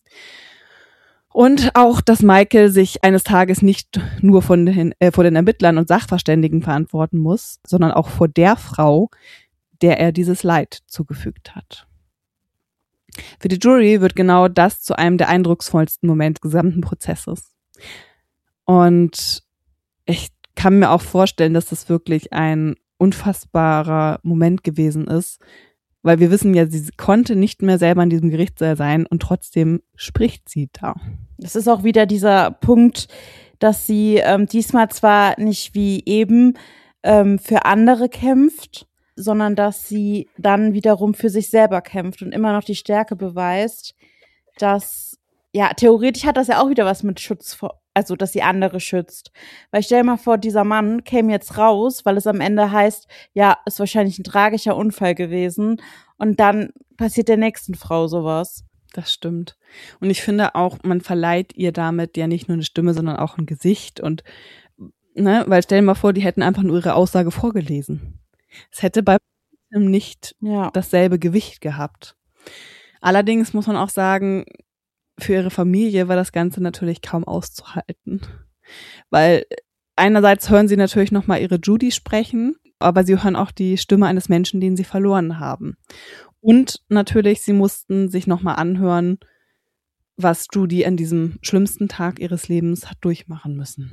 Und auch, dass Michael sich eines Tages nicht nur von den, äh, vor den Ermittlern und Sachverständigen verantworten muss, sondern auch vor der Frau, der er dieses Leid zugefügt hat. Für die Jury wird genau das zu einem der eindrucksvollsten Momente des gesamten Prozesses. Und ich kann mir auch vorstellen, dass das wirklich ein unfassbarer Moment gewesen ist, weil wir wissen ja, sie konnte nicht mehr selber in diesem Gerichtssaal sein und trotzdem spricht sie da. Es ist auch wieder dieser Punkt, dass sie ähm, diesmal zwar nicht wie eben ähm, für andere kämpft, sondern dass sie dann wiederum für sich selber kämpft und immer noch die Stärke beweist, dass, ja, theoretisch hat das ja auch wieder was mit Schutz vor, also dass sie andere schützt. Weil stell dir mal vor, dieser Mann käme jetzt raus, weil es am Ende heißt, ja, ist wahrscheinlich ein tragischer Unfall gewesen und dann passiert der nächsten Frau sowas. Das stimmt. Und ich finde auch, man verleiht ihr damit ja nicht nur eine Stimme, sondern auch ein Gesicht und, ne, weil stell dir mal vor, die hätten einfach nur ihre Aussage vorgelesen. Es hätte bei nicht ja. dasselbe Gewicht gehabt. Allerdings muss man auch sagen, für ihre Familie war das Ganze natürlich kaum auszuhalten. Weil einerseits hören sie natürlich nochmal ihre Judy sprechen, aber sie hören auch die Stimme eines Menschen, den sie verloren haben. Und natürlich, sie mussten sich nochmal anhören, was Judy an diesem schlimmsten Tag ihres Lebens hat durchmachen müssen.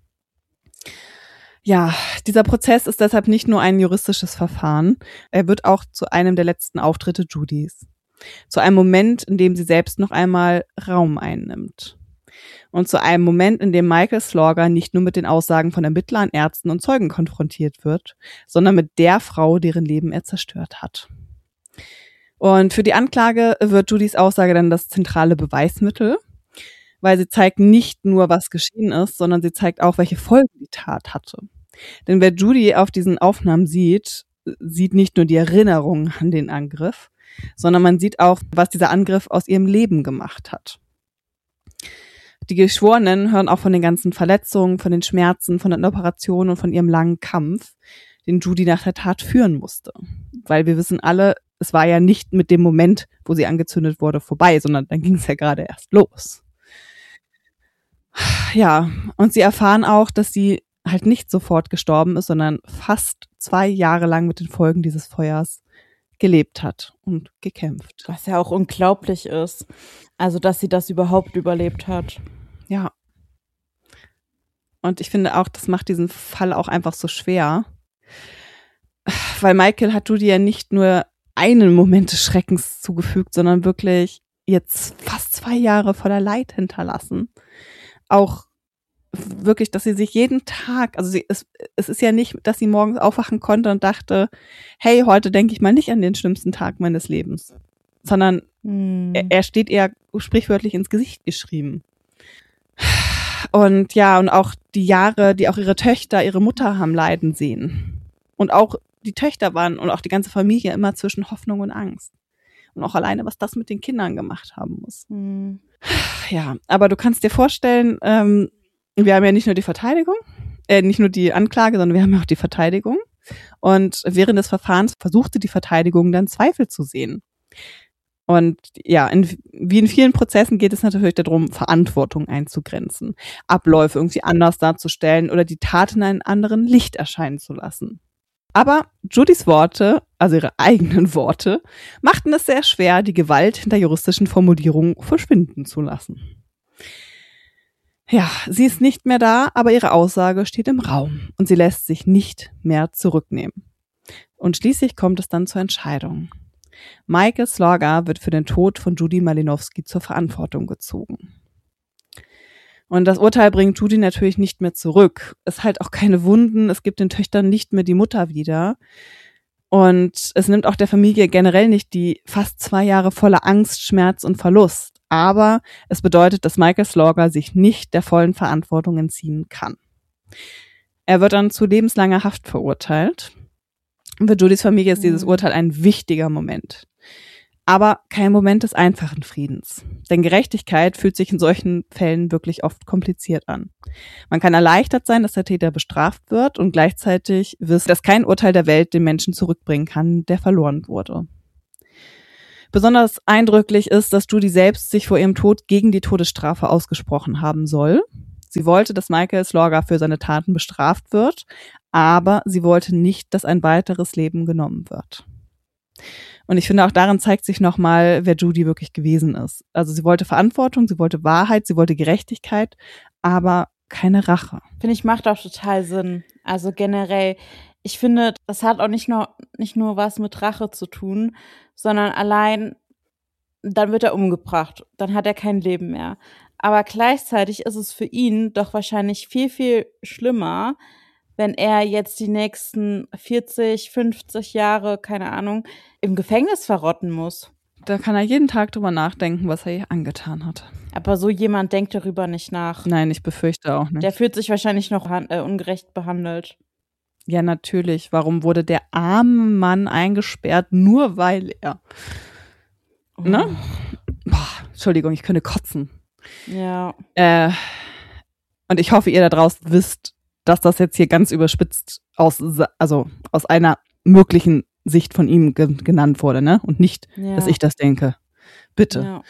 Ja, dieser Prozess ist deshalb nicht nur ein juristisches Verfahren, er wird auch zu einem der letzten Auftritte Judys. Zu einem Moment, in dem sie selbst noch einmal Raum einnimmt. Und zu einem Moment, in dem Michael Slaughter nicht nur mit den Aussagen von Ermittlern, Ärzten und Zeugen konfrontiert wird, sondern mit der Frau, deren Leben er zerstört hat. Und für die Anklage wird Judys Aussage dann das zentrale Beweismittel, weil sie zeigt nicht nur, was geschehen ist, sondern sie zeigt auch, welche Folgen die Tat hatte. Denn wer Judy auf diesen Aufnahmen sieht, sieht nicht nur die Erinnerung an den Angriff, sondern man sieht auch, was dieser Angriff aus ihrem Leben gemacht hat. Die Geschworenen hören auch von den ganzen Verletzungen, von den Schmerzen, von den Operationen und von ihrem langen Kampf, den Judy nach der Tat führen musste. Weil wir wissen alle, es war ja nicht mit dem Moment, wo sie angezündet wurde, vorbei, sondern dann ging es ja gerade erst los. Ja, und sie erfahren auch, dass sie halt nicht sofort gestorben ist, sondern fast zwei Jahre lang mit den Folgen dieses Feuers gelebt hat und gekämpft. Was ja auch unglaublich ist. Also, dass sie das überhaupt überlebt hat. Ja. Und ich finde auch, das macht diesen Fall auch einfach so schwer. Weil Michael hat Judy ja nicht nur einen Moment des Schreckens zugefügt, sondern wirklich jetzt fast zwei Jahre voller Leid hinterlassen. Auch wirklich, dass sie sich jeden Tag, also sie, es, es ist ja nicht, dass sie morgens aufwachen konnte und dachte, hey, heute denke ich mal nicht an den schlimmsten Tag meines Lebens, sondern hm. er, er steht eher sprichwörtlich ins Gesicht geschrieben. Und ja, und auch die Jahre, die auch ihre Töchter, ihre Mutter haben leiden sehen. Und auch die Töchter waren und auch die ganze Familie immer zwischen Hoffnung und Angst. Und auch alleine, was das mit den Kindern gemacht haben muss. Hm. Ja, aber du kannst dir vorstellen, ähm, wir haben ja nicht nur die Verteidigung, äh, nicht nur die Anklage, sondern wir haben ja auch die Verteidigung. Und während des Verfahrens versuchte die Verteidigung dann Zweifel zu sehen. Und ja, in, wie in vielen Prozessen geht es natürlich darum, Verantwortung einzugrenzen, Abläufe irgendwie anders darzustellen oder die Tat in einem anderen Licht erscheinen zu lassen. Aber Judys Worte, also ihre eigenen Worte, machten es sehr schwer, die Gewalt hinter juristischen Formulierungen verschwinden zu lassen. Ja, sie ist nicht mehr da, aber ihre Aussage steht im Raum und sie lässt sich nicht mehr zurücknehmen. Und schließlich kommt es dann zur Entscheidung. Michael Slaughter wird für den Tod von Judy Malinowski zur Verantwortung gezogen. Und das Urteil bringt Judy natürlich nicht mehr zurück. Es heilt auch keine Wunden, es gibt den Töchtern nicht mehr die Mutter wieder. Und es nimmt auch der Familie generell nicht die fast zwei Jahre voller Angst, Schmerz und Verlust. Aber es bedeutet, dass Michael Slaughter sich nicht der vollen Verantwortung entziehen kann. Er wird dann zu lebenslanger Haft verurteilt. Für Judys Familie ist dieses Urteil ein wichtiger Moment. Aber kein Moment des einfachen Friedens. Denn Gerechtigkeit fühlt sich in solchen Fällen wirklich oft kompliziert an. Man kann erleichtert sein, dass der Täter bestraft wird und gleichzeitig wissen, dass kein Urteil der Welt den Menschen zurückbringen kann, der verloren wurde. Besonders eindrücklich ist, dass Judy selbst sich vor ihrem Tod gegen die Todesstrafe ausgesprochen haben soll. Sie wollte, dass Michael Slaughter für seine Taten bestraft wird, aber sie wollte nicht, dass ein weiteres Leben genommen wird. Und ich finde, auch darin zeigt sich nochmal, wer Judy wirklich gewesen ist. Also sie wollte Verantwortung, sie wollte Wahrheit, sie wollte Gerechtigkeit, aber keine Rache. Finde ich, macht auch total Sinn. Also generell, ich finde, das hat auch nicht nur, nicht nur was mit Rache zu tun, sondern allein, dann wird er umgebracht, dann hat er kein Leben mehr. Aber gleichzeitig ist es für ihn doch wahrscheinlich viel, viel schlimmer, wenn er jetzt die nächsten vierzig, fünfzig Jahre, keine Ahnung, im Gefängnis verrotten muss. Da kann er jeden Tag drüber nachdenken, was er ihr angetan hat. Aber so jemand denkt darüber nicht nach. Nein, ich befürchte auch nicht. Der fühlt sich wahrscheinlich noch äh, ungerecht behandelt. Ja, natürlich. Warum wurde der arme Mann eingesperrt, nur weil er... Oh. Ne? Boah, Entschuldigung, ich könnte kotzen. Ja. Äh, und ich hoffe, ihr da draußen wisst, dass das jetzt hier ganz überspitzt aus, also aus einer möglichen Sicht von ihm ge- genannt wurde, ne? Und nicht, ja. dass ich das denke. Bitte. Ja.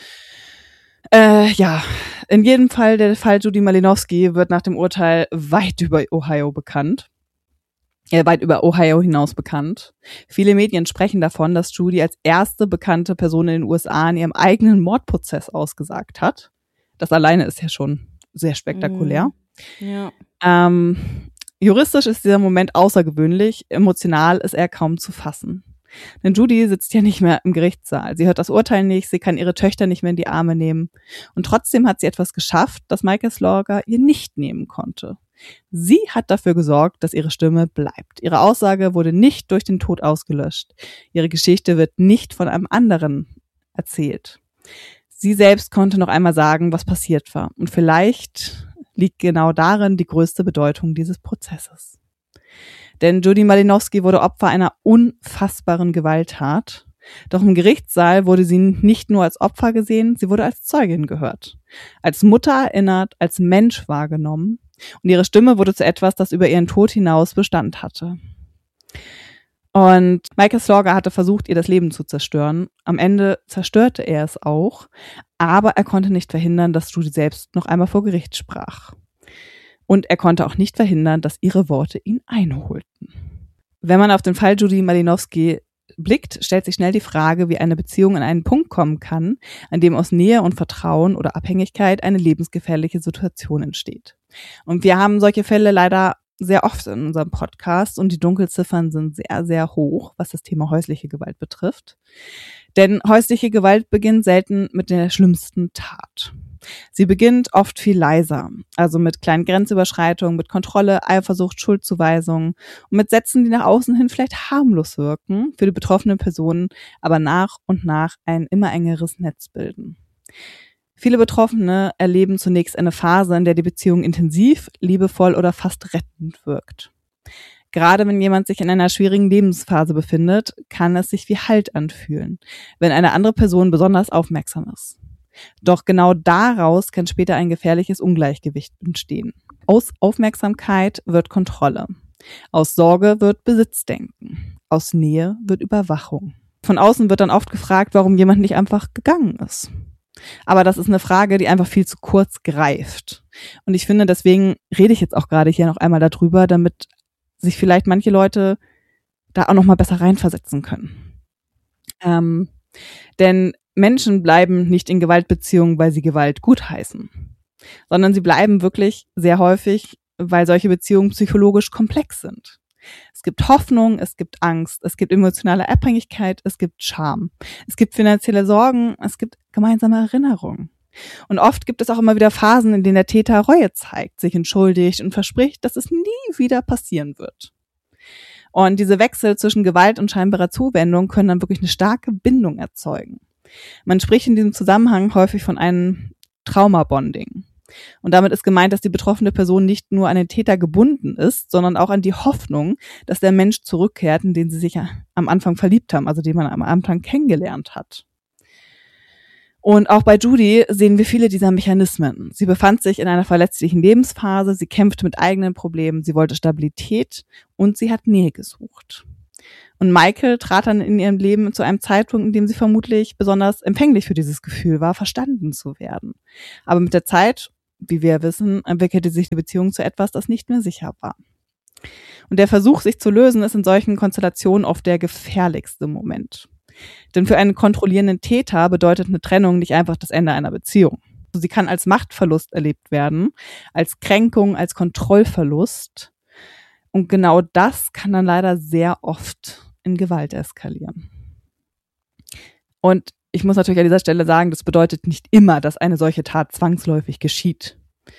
Äh, ja, in jedem Fall, der Fall Judy Malinowski wird nach dem Urteil weit über Ohio bekannt. Äh, weit über Ohio hinaus bekannt. Viele Medien sprechen davon, dass Judy als erste bekannte Person in den U S A in ihrem eigenen Mordprozess ausgesagt hat. Das alleine ist ja schon sehr spektakulär. Mhm. Ja. Ähm, juristisch ist dieser Moment außergewöhnlich, emotional ist er kaum zu fassen. Denn Judy sitzt ja nicht mehr im Gerichtssaal. Sie hört das Urteil nicht, sie kann ihre Töchter nicht mehr in die Arme nehmen. Und trotzdem hat sie etwas geschafft, das Michael Slaughter ihr nicht nehmen konnte. Sie hat dafür gesorgt, dass ihre Stimme bleibt. Ihre Aussage wurde nicht durch den Tod ausgelöscht. Ihre Geschichte wird nicht von einem anderen erzählt. Sie selbst konnte noch einmal sagen, was passiert war. Und vielleicht liegt genau darin die größte Bedeutung dieses Prozesses. Denn Judy Malinowski wurde Opfer einer unfassbaren Gewalttat. Doch im Gerichtssaal wurde sie nicht nur als Opfer gesehen, sie wurde als Zeugin gehört. Als Mutter erinnert, als Mensch wahrgenommen. Und ihre Stimme wurde zu etwas, das über ihren Tod hinaus Bestand hatte. Und Michael Slaughter hatte versucht, ihr das Leben zu zerstören. Am Ende zerstörte er es auch, aber er konnte nicht verhindern, dass Judy selbst noch einmal vor Gericht sprach. Und er konnte auch nicht verhindern, dass ihre Worte ihn einholten. Wenn man auf den Fall Judy Malinowski blickt, stellt sich schnell die Frage, wie eine Beziehung an einen Punkt kommen kann, an dem aus Nähe und Vertrauen oder Abhängigkeit eine lebensgefährliche Situation entsteht. Und wir haben solche Fälle leider sehr oft in unserem Podcast und die Dunkelziffern sind sehr, sehr hoch, was das Thema häusliche Gewalt betrifft. Denn häusliche Gewalt beginnt selten mit der schlimmsten Tat. Sie beginnt oft viel leiser, also mit kleinen Grenzüberschreitungen, mit Kontrolle, Eifersucht, Schuldzuweisungen und mit Sätzen, die nach außen hin vielleicht harmlos wirken, für die betroffenen Personen aber nach und nach ein immer engeres Netz bilden. Viele Betroffene erleben zunächst eine Phase, in der die Beziehung intensiv, liebevoll oder fast rettend wirkt. Gerade wenn jemand sich in einer schwierigen Lebensphase befindet, kann es sich wie Halt anfühlen, wenn eine andere Person besonders aufmerksam ist. Doch genau daraus kann später ein gefährliches Ungleichgewicht entstehen. Aus Aufmerksamkeit wird Kontrolle. Aus Sorge wird Besitzdenken. Aus Nähe wird Überwachung. Von außen wird dann oft gefragt, warum jemand nicht einfach gegangen ist. Aber das ist eine Frage, die einfach viel zu kurz greift. Und ich finde, deswegen rede ich jetzt auch gerade hier noch einmal darüber, damit sich vielleicht manche Leute da auch noch mal besser reinversetzen können. Ähm, denn Menschen bleiben nicht in Gewaltbeziehungen, weil sie Gewalt gutheißen, sondern sie bleiben wirklich sehr häufig, weil solche Beziehungen psychologisch komplex sind. Es gibt Hoffnung, es gibt Angst, es gibt emotionale Abhängigkeit, es gibt Scham, es gibt finanzielle Sorgen, es gibt gemeinsame Erinnerungen. Und oft gibt es auch immer wieder Phasen, in denen der Täter Reue zeigt, sich entschuldigt und verspricht, dass es nie wieder passieren wird. Und diese Wechsel zwischen Gewalt und scheinbarer Zuwendung können dann wirklich eine starke Bindung erzeugen. Man spricht in diesem Zusammenhang häufig von einem Traumabonding. Und damit ist gemeint, dass die betroffene Person nicht nur an den Täter gebunden ist, sondern auch an die Hoffnung, dass der Mensch zurückkehrt, in den sie sich am Anfang verliebt haben, also den man am Anfang kennengelernt hat. Und auch bei Judy sehen wir viele dieser Mechanismen. Sie befand sich in einer verletzlichen Lebensphase, sie kämpfte mit eigenen Problemen, sie wollte Stabilität und sie hat Nähe gesucht. Und Michael trat dann in ihrem Leben zu einem Zeitpunkt, in dem sie vermutlich besonders empfänglich für dieses Gefühl war, verstanden zu werden. Aber mit der Zeit, wie wir wissen, entwickelte sich die Beziehung zu etwas, das nicht mehr sicher war. Und der Versuch, sich zu lösen, ist in solchen Konstellationen oft der gefährlichste Moment. Denn für einen kontrollierenden Täter bedeutet eine Trennung nicht einfach das Ende einer Beziehung. Sie kann als Machtverlust erlebt werden, als Kränkung, als Kontrollverlust. Und genau das kann dann leider sehr oft in Gewalt eskalieren. Und ich muss natürlich an dieser Stelle sagen, das bedeutet nicht immer, dass eine solche Tat zwangsläufig geschieht.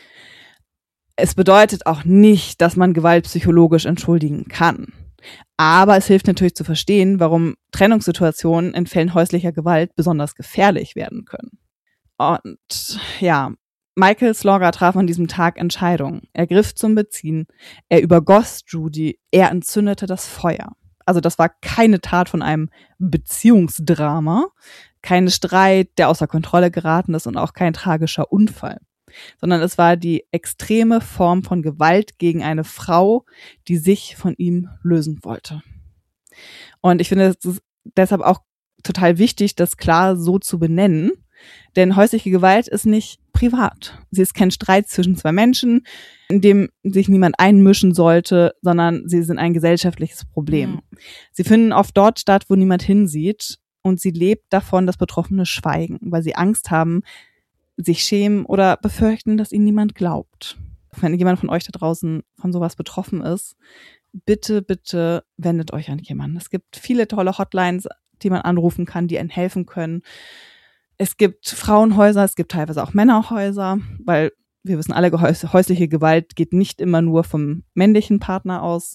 Es bedeutet auch nicht, dass man Gewalt psychologisch entschuldigen kann. Aber es hilft natürlich zu verstehen, warum Trennungssituationen in Fällen häuslicher Gewalt besonders gefährlich werden können. Und ja, Michael Slaughter traf an diesem Tag Entscheidungen. Er griff zum Beziehen, er übergoss Judy, er entzündete das Feuer. Also das war keine Tat von einem Beziehungsdrama, kein Streit, der außer Kontrolle geraten ist und auch kein tragischer Unfall, sondern es war die extreme Form von Gewalt gegen eine Frau, die sich von ihm lösen wollte. Und ich finde es ist deshalb auch total wichtig, das klar so zu benennen, denn häusliche Gewalt ist nicht privat. Sie ist kein Streit zwischen zwei Menschen, in dem sich niemand einmischen sollte, sondern sie sind ein gesellschaftliches Problem. Mhm. Sie finden oft dort statt, wo niemand hinsieht, und sie lebt davon, dass Betroffene schweigen, weil sie Angst haben, sich schämen oder befürchten, dass ihnen niemand glaubt. Wenn jemand von euch da draußen von sowas betroffen ist, bitte, bitte wendet euch an jemanden. Es gibt viele tolle Hotlines, die man anrufen kann, die einen helfen können. Es gibt Frauenhäuser, es gibt teilweise auch Männerhäuser, weil wir wissen alle, häusliche Gewalt geht nicht immer nur vom männlichen Partner aus.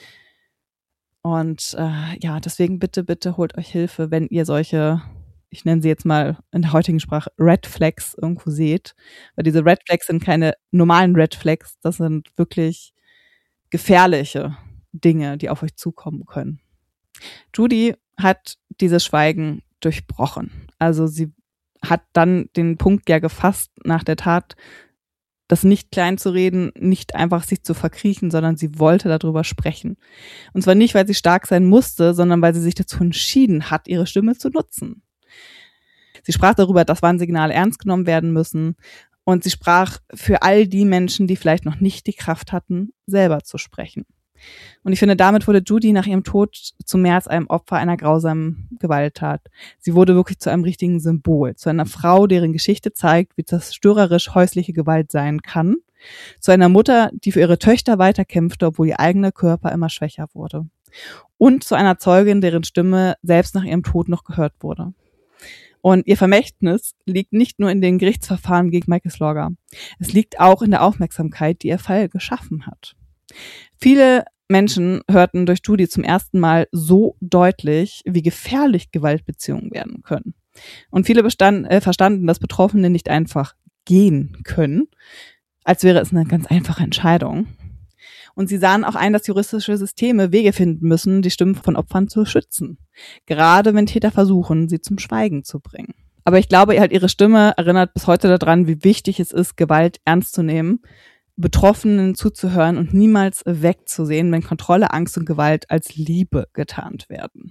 Und äh, ja, deswegen bitte, bitte holt euch Hilfe, wenn ihr solche, ich nenne sie jetzt mal in der heutigen Sprache, Red Flags irgendwo seht. Weil diese Red Flags sind keine normalen Red Flags, das sind wirklich gefährliche Dinge, die auf euch zukommen können. Judy hat dieses Schweigen durchbrochen. Also sie hat dann den Punkt ja gefasst nach der Tat, das nicht klein zu reden, nicht einfach sich zu verkriechen, sondern sie wollte darüber sprechen. Und zwar nicht, weil sie stark sein musste, sondern weil sie sich dazu entschieden hat, ihre Stimme zu nutzen. Sie sprach darüber, dass Warnsignale ernst genommen werden müssen, und sie sprach für all die Menschen, die vielleicht noch nicht die Kraft hatten, selber zu sprechen. Und ich finde, damit wurde Judy nach ihrem Tod zu mehr als einem Opfer einer grausamen Gewalttat. Sie wurde wirklich zu einem richtigen Symbol, zu einer Frau, deren Geschichte zeigt, wie zerstörerisch häusliche Gewalt sein kann, zu einer Mutter, die für ihre Töchter weiterkämpfte, obwohl ihr eigener Körper immer schwächer wurde, und zu einer Zeugin, deren Stimme selbst nach ihrem Tod noch gehört wurde. Und ihr Vermächtnis liegt nicht nur in den Gerichtsverfahren gegen Michael Slaughter. Es liegt auch in der Aufmerksamkeit, die ihr Fall geschaffen hat. Viele Menschen hörten durch Judy zum ersten Mal so deutlich, wie gefährlich Gewaltbeziehungen werden können. Und viele bestand, äh, verstanden, dass Betroffene nicht einfach gehen können, als wäre es eine ganz einfache Entscheidung. Und sie sahen auch ein, dass juristische Systeme Wege finden müssen, die Stimmen von Opfern zu schützen. Gerade wenn Täter versuchen, sie zum Schweigen zu bringen. Aber ich glaube, halt ihre Stimme erinnert bis heute daran, wie wichtig es ist, Gewalt ernst zu nehmen, Betroffenen zuzuhören und niemals wegzusehen, wenn Kontrolle, Angst und Gewalt als Liebe getarnt werden.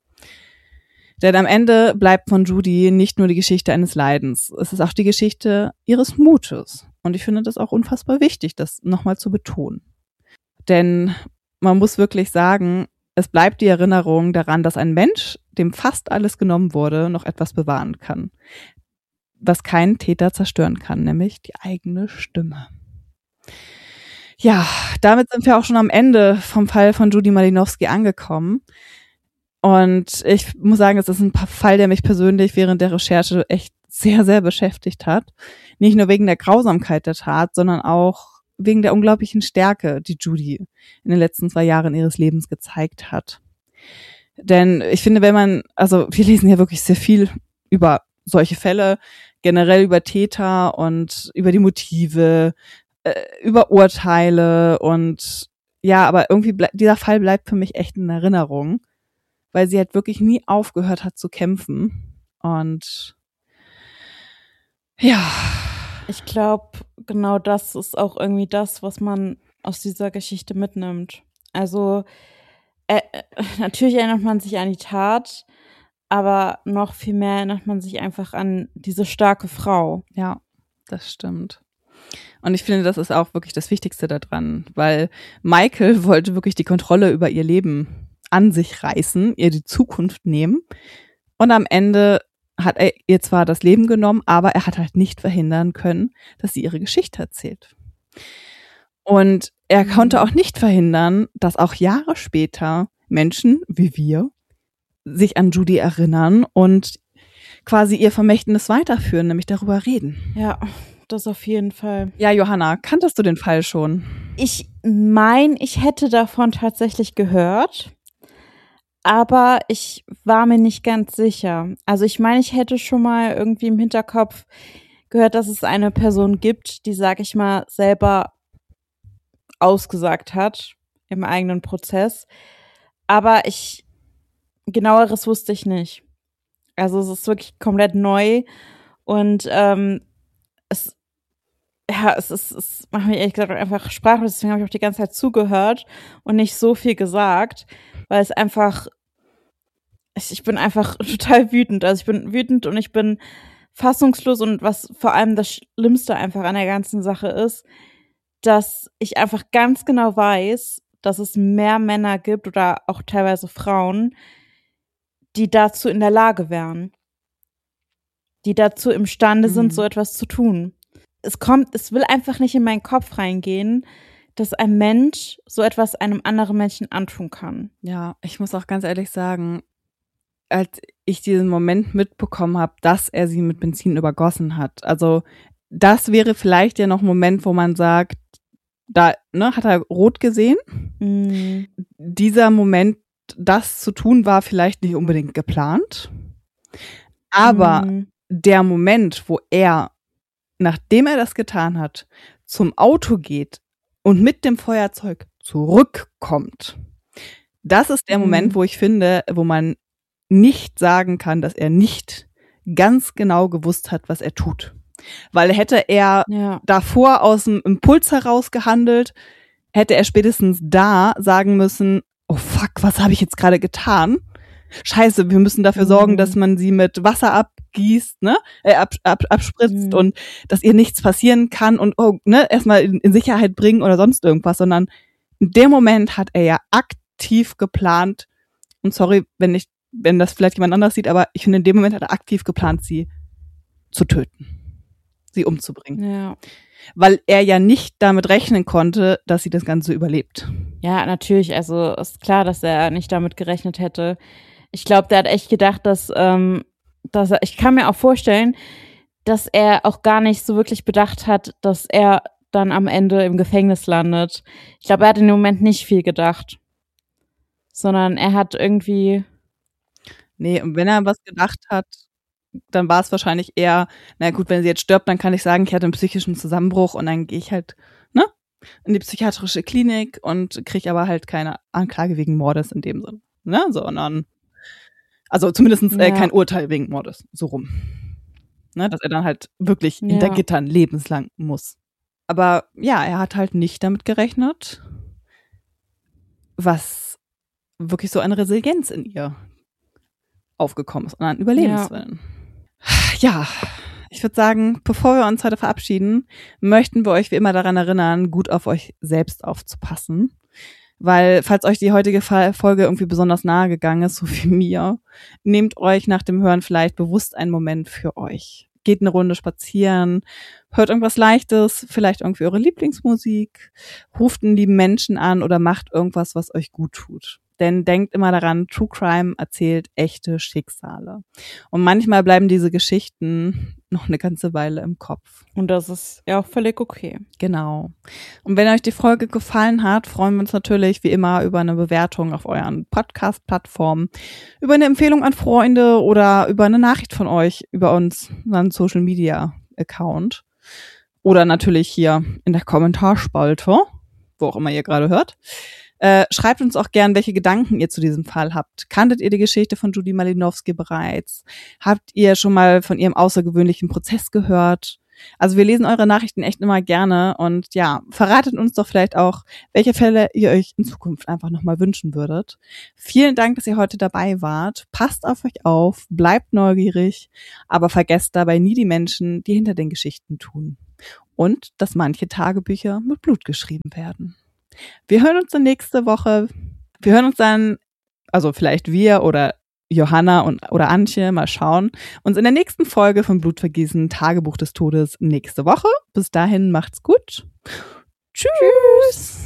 Denn am Ende bleibt von Judy nicht nur die Geschichte eines Leidens, es ist auch die Geschichte ihres Mutes. Und ich finde das auch unfassbar wichtig, das nochmal zu betonen. Denn man muss wirklich sagen, es bleibt die Erinnerung daran, dass ein Mensch, dem fast alles genommen wurde, noch etwas bewahren kann, was kein Täter zerstören kann, nämlich die eigene Stimme. Ja, damit sind wir auch schon am Ende vom Fall von Judy Malinowski angekommen. Und ich muss sagen, es ist ein Fall, der mich persönlich während der Recherche echt sehr, sehr beschäftigt hat. Nicht nur wegen der Grausamkeit der Tat, sondern auch wegen der unglaublichen Stärke, die Judy in den letzten zwei Jahren ihres Lebens gezeigt hat. Denn ich finde, wenn man, also wir lesen ja wirklich sehr viel über solche Fälle, generell über Täter und über die Motive, äh, über Urteile und ja, aber irgendwie ble- dieser Fall bleibt für mich echt in Erinnerung, weil sie halt wirklich nie aufgehört hat zu kämpfen. Und Ja. Ich glaube, genau das ist auch irgendwie das, was man aus dieser Geschichte mitnimmt. Also äh, natürlich erinnert man sich an die Tat, aber noch viel mehr erinnert man sich einfach an diese starke Frau. Ja, das stimmt. Und ich finde, das ist auch wirklich das Wichtigste daran, weil Michael wollte wirklich die Kontrolle über ihr Leben an sich reißen, ihr die Zukunft nehmen. Und am Ende hat er ihr zwar das Leben genommen, aber er hat halt nicht verhindern können, dass sie ihre Geschichte erzählt. Und er konnte auch nicht verhindern, dass auch Jahre später Menschen wie wir sich an Judy erinnern und quasi ihr Vermächtnis weiterführen, nämlich darüber reden. Ja, das auf jeden Fall. Ja, Johanna, kanntest du den Fall schon? Ich meine, ich hätte davon tatsächlich gehört, aber ich war mir nicht ganz sicher. Also ich meine, ich hätte schon mal irgendwie im Hinterkopf gehört, dass es eine Person gibt, die, sag ich mal, selber ausgesagt hat im eigenen Prozess. Aber ich, genaueres wusste ich nicht. Also es ist wirklich komplett neu und ähm, es, ja, es ist, es macht mich ehrlich gesagt einfach sprachlos, deswegen habe ich auch die ganze Zeit zugehört und nicht so viel gesagt, weil es einfach, ich bin einfach total wütend. Also ich bin wütend und ich bin fassungslos und was vor allem das Schlimmste einfach an der ganzen Sache ist, dass ich einfach ganz genau weiß, dass es mehr Männer gibt oder auch teilweise Frauen, die dazu in der Lage wären, die dazu imstande sind, Mhm. so etwas zu tun. Es kommt, es will einfach nicht in meinen Kopf reingehen, dass ein Mensch so etwas einem anderen Menschen antun kann. Ja, ich muss auch ganz ehrlich sagen, als ich diesen Moment mitbekommen habe, dass er sie mit Benzin übergossen hat, also das wäre vielleicht ja noch ein Moment, wo man sagt, da ne, hat er rot gesehen. Mm. Dieser Moment, das zu tun, war vielleicht nicht unbedingt geplant. Aber Mm. der Moment, wo er, nachdem er das getan hat, zum Auto geht und mit dem Feuerzeug zurückkommt, das ist der Mm. Moment, wo ich finde, wo man nicht sagen kann, dass er nicht ganz genau gewusst hat, was er tut. Weil hätte er Ja. davor aus dem Impuls heraus gehandelt, hätte er spätestens da sagen müssen, oh fuck, was habe ich jetzt gerade getan? Scheiße, wir müssen dafür Mhm. sorgen, dass man sie mit Wasser abgießt, ne, äh, ab, ab, abspritzt Mhm. und dass ihr nichts passieren kann und oh, ne, erstmal in, in Sicherheit bringen oder sonst irgendwas, sondern in dem Moment hat er ja aktiv geplant, und sorry, wenn ich, wenn das vielleicht jemand anders sieht, aber ich finde, in dem Moment hat er aktiv geplant, sie zu töten, sie umzubringen. Ja. Weil er ja nicht damit rechnen konnte, dass sie das Ganze überlebt. Ja, natürlich. Also ist klar, dass er nicht damit gerechnet hätte. Ich glaube, der hat echt gedacht, dass, ähm, dass er, ich kann mir auch vorstellen, dass er auch gar nicht so wirklich bedacht hat, dass er dann am Ende im Gefängnis landet. Ich glaube, er hat in dem Moment nicht viel gedacht. Sondern er hat irgendwie. Nee, und wenn er was gedacht hat, dann war es wahrscheinlich eher, na gut, wenn sie jetzt stirbt, dann kann ich sagen, ich hatte einen psychischen Zusammenbruch und dann gehe ich halt, ne, in die psychiatrische Klinik und kriege aber halt keine Anklage wegen Mordes in dem Sinn, ne, sondern, also zumindest äh, Ja. kein Urteil wegen Mordes, so rum. Ne, dass er dann halt wirklich Ja. hinter Gittern lebenslang muss. Aber ja, er hat halt nicht damit gerechnet, was wirklich so eine Resilienz in ihr aufgekommen ist und an Überlebenswillen. Ja. ja, ich würde sagen, bevor wir uns heute verabschieden, möchten wir euch wie immer daran erinnern, gut auf euch selbst aufzupassen. Weil, falls euch die heutige Folge irgendwie besonders nahe gegangen ist, so wie mir, nehmt euch nach dem Hören vielleicht bewusst einen Moment für euch. Geht eine Runde spazieren, hört irgendwas Leichtes, vielleicht irgendwie eure Lieblingsmusik, ruft einen lieben Menschen an oder macht irgendwas, was euch gut tut. Denn denkt immer daran, True Crime erzählt echte Schicksale. Und manchmal bleiben diese Geschichten noch eine ganze Weile im Kopf. Und das ist ja auch völlig okay. Genau. Und wenn euch die Folge gefallen hat, freuen wir uns natürlich wie immer über eine Bewertung auf euren Podcast-Plattformen, über eine Empfehlung an Freunde oder über eine Nachricht von euch über uns, unseren Social-Media-Account. Oder natürlich hier in der Kommentarspalte, wo auch immer ihr gerade hört. Äh, schreibt uns auch gern, welche Gedanken ihr zu diesem Fall habt. Kanntet ihr die Geschichte von Judy Malinowski bereits? Habt ihr schon mal von ihrem außergewöhnlichen Prozess gehört? Also wir lesen eure Nachrichten echt immer gerne und ja, verratet uns doch vielleicht auch, welche Fälle ihr euch in Zukunft einfach nochmal wünschen würdet. Vielen Dank, dass ihr heute dabei wart. Passt auf euch auf, bleibt neugierig, aber vergesst dabei nie die Menschen, die hinter den Geschichten tun. Und dass manche Tagebücher mit Blut geschrieben werden. Wir hören uns dann nächste Woche. Wir hören uns dann, also vielleicht wir oder Johanna und oder Antje, mal schauen, uns in der nächsten Folge von Blutvergießen, Tagebuch des Todes nächste Woche. Bis dahin, macht's gut. Tschüss.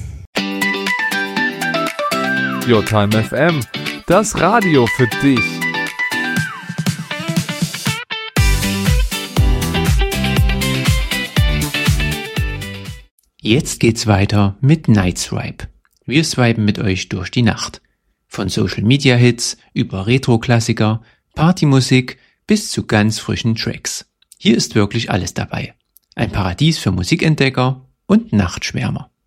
Your Time F M, das Radio für dich. Jetzt geht's weiter mit Night Swipe. Wir swipen mit euch durch die Nacht. Von Social-Media-Hits über Retro-Klassiker, Partymusik bis zu ganz frischen Tracks. Hier ist wirklich alles dabei. Ein Paradies für Musikentdecker und Nachtschwärmer.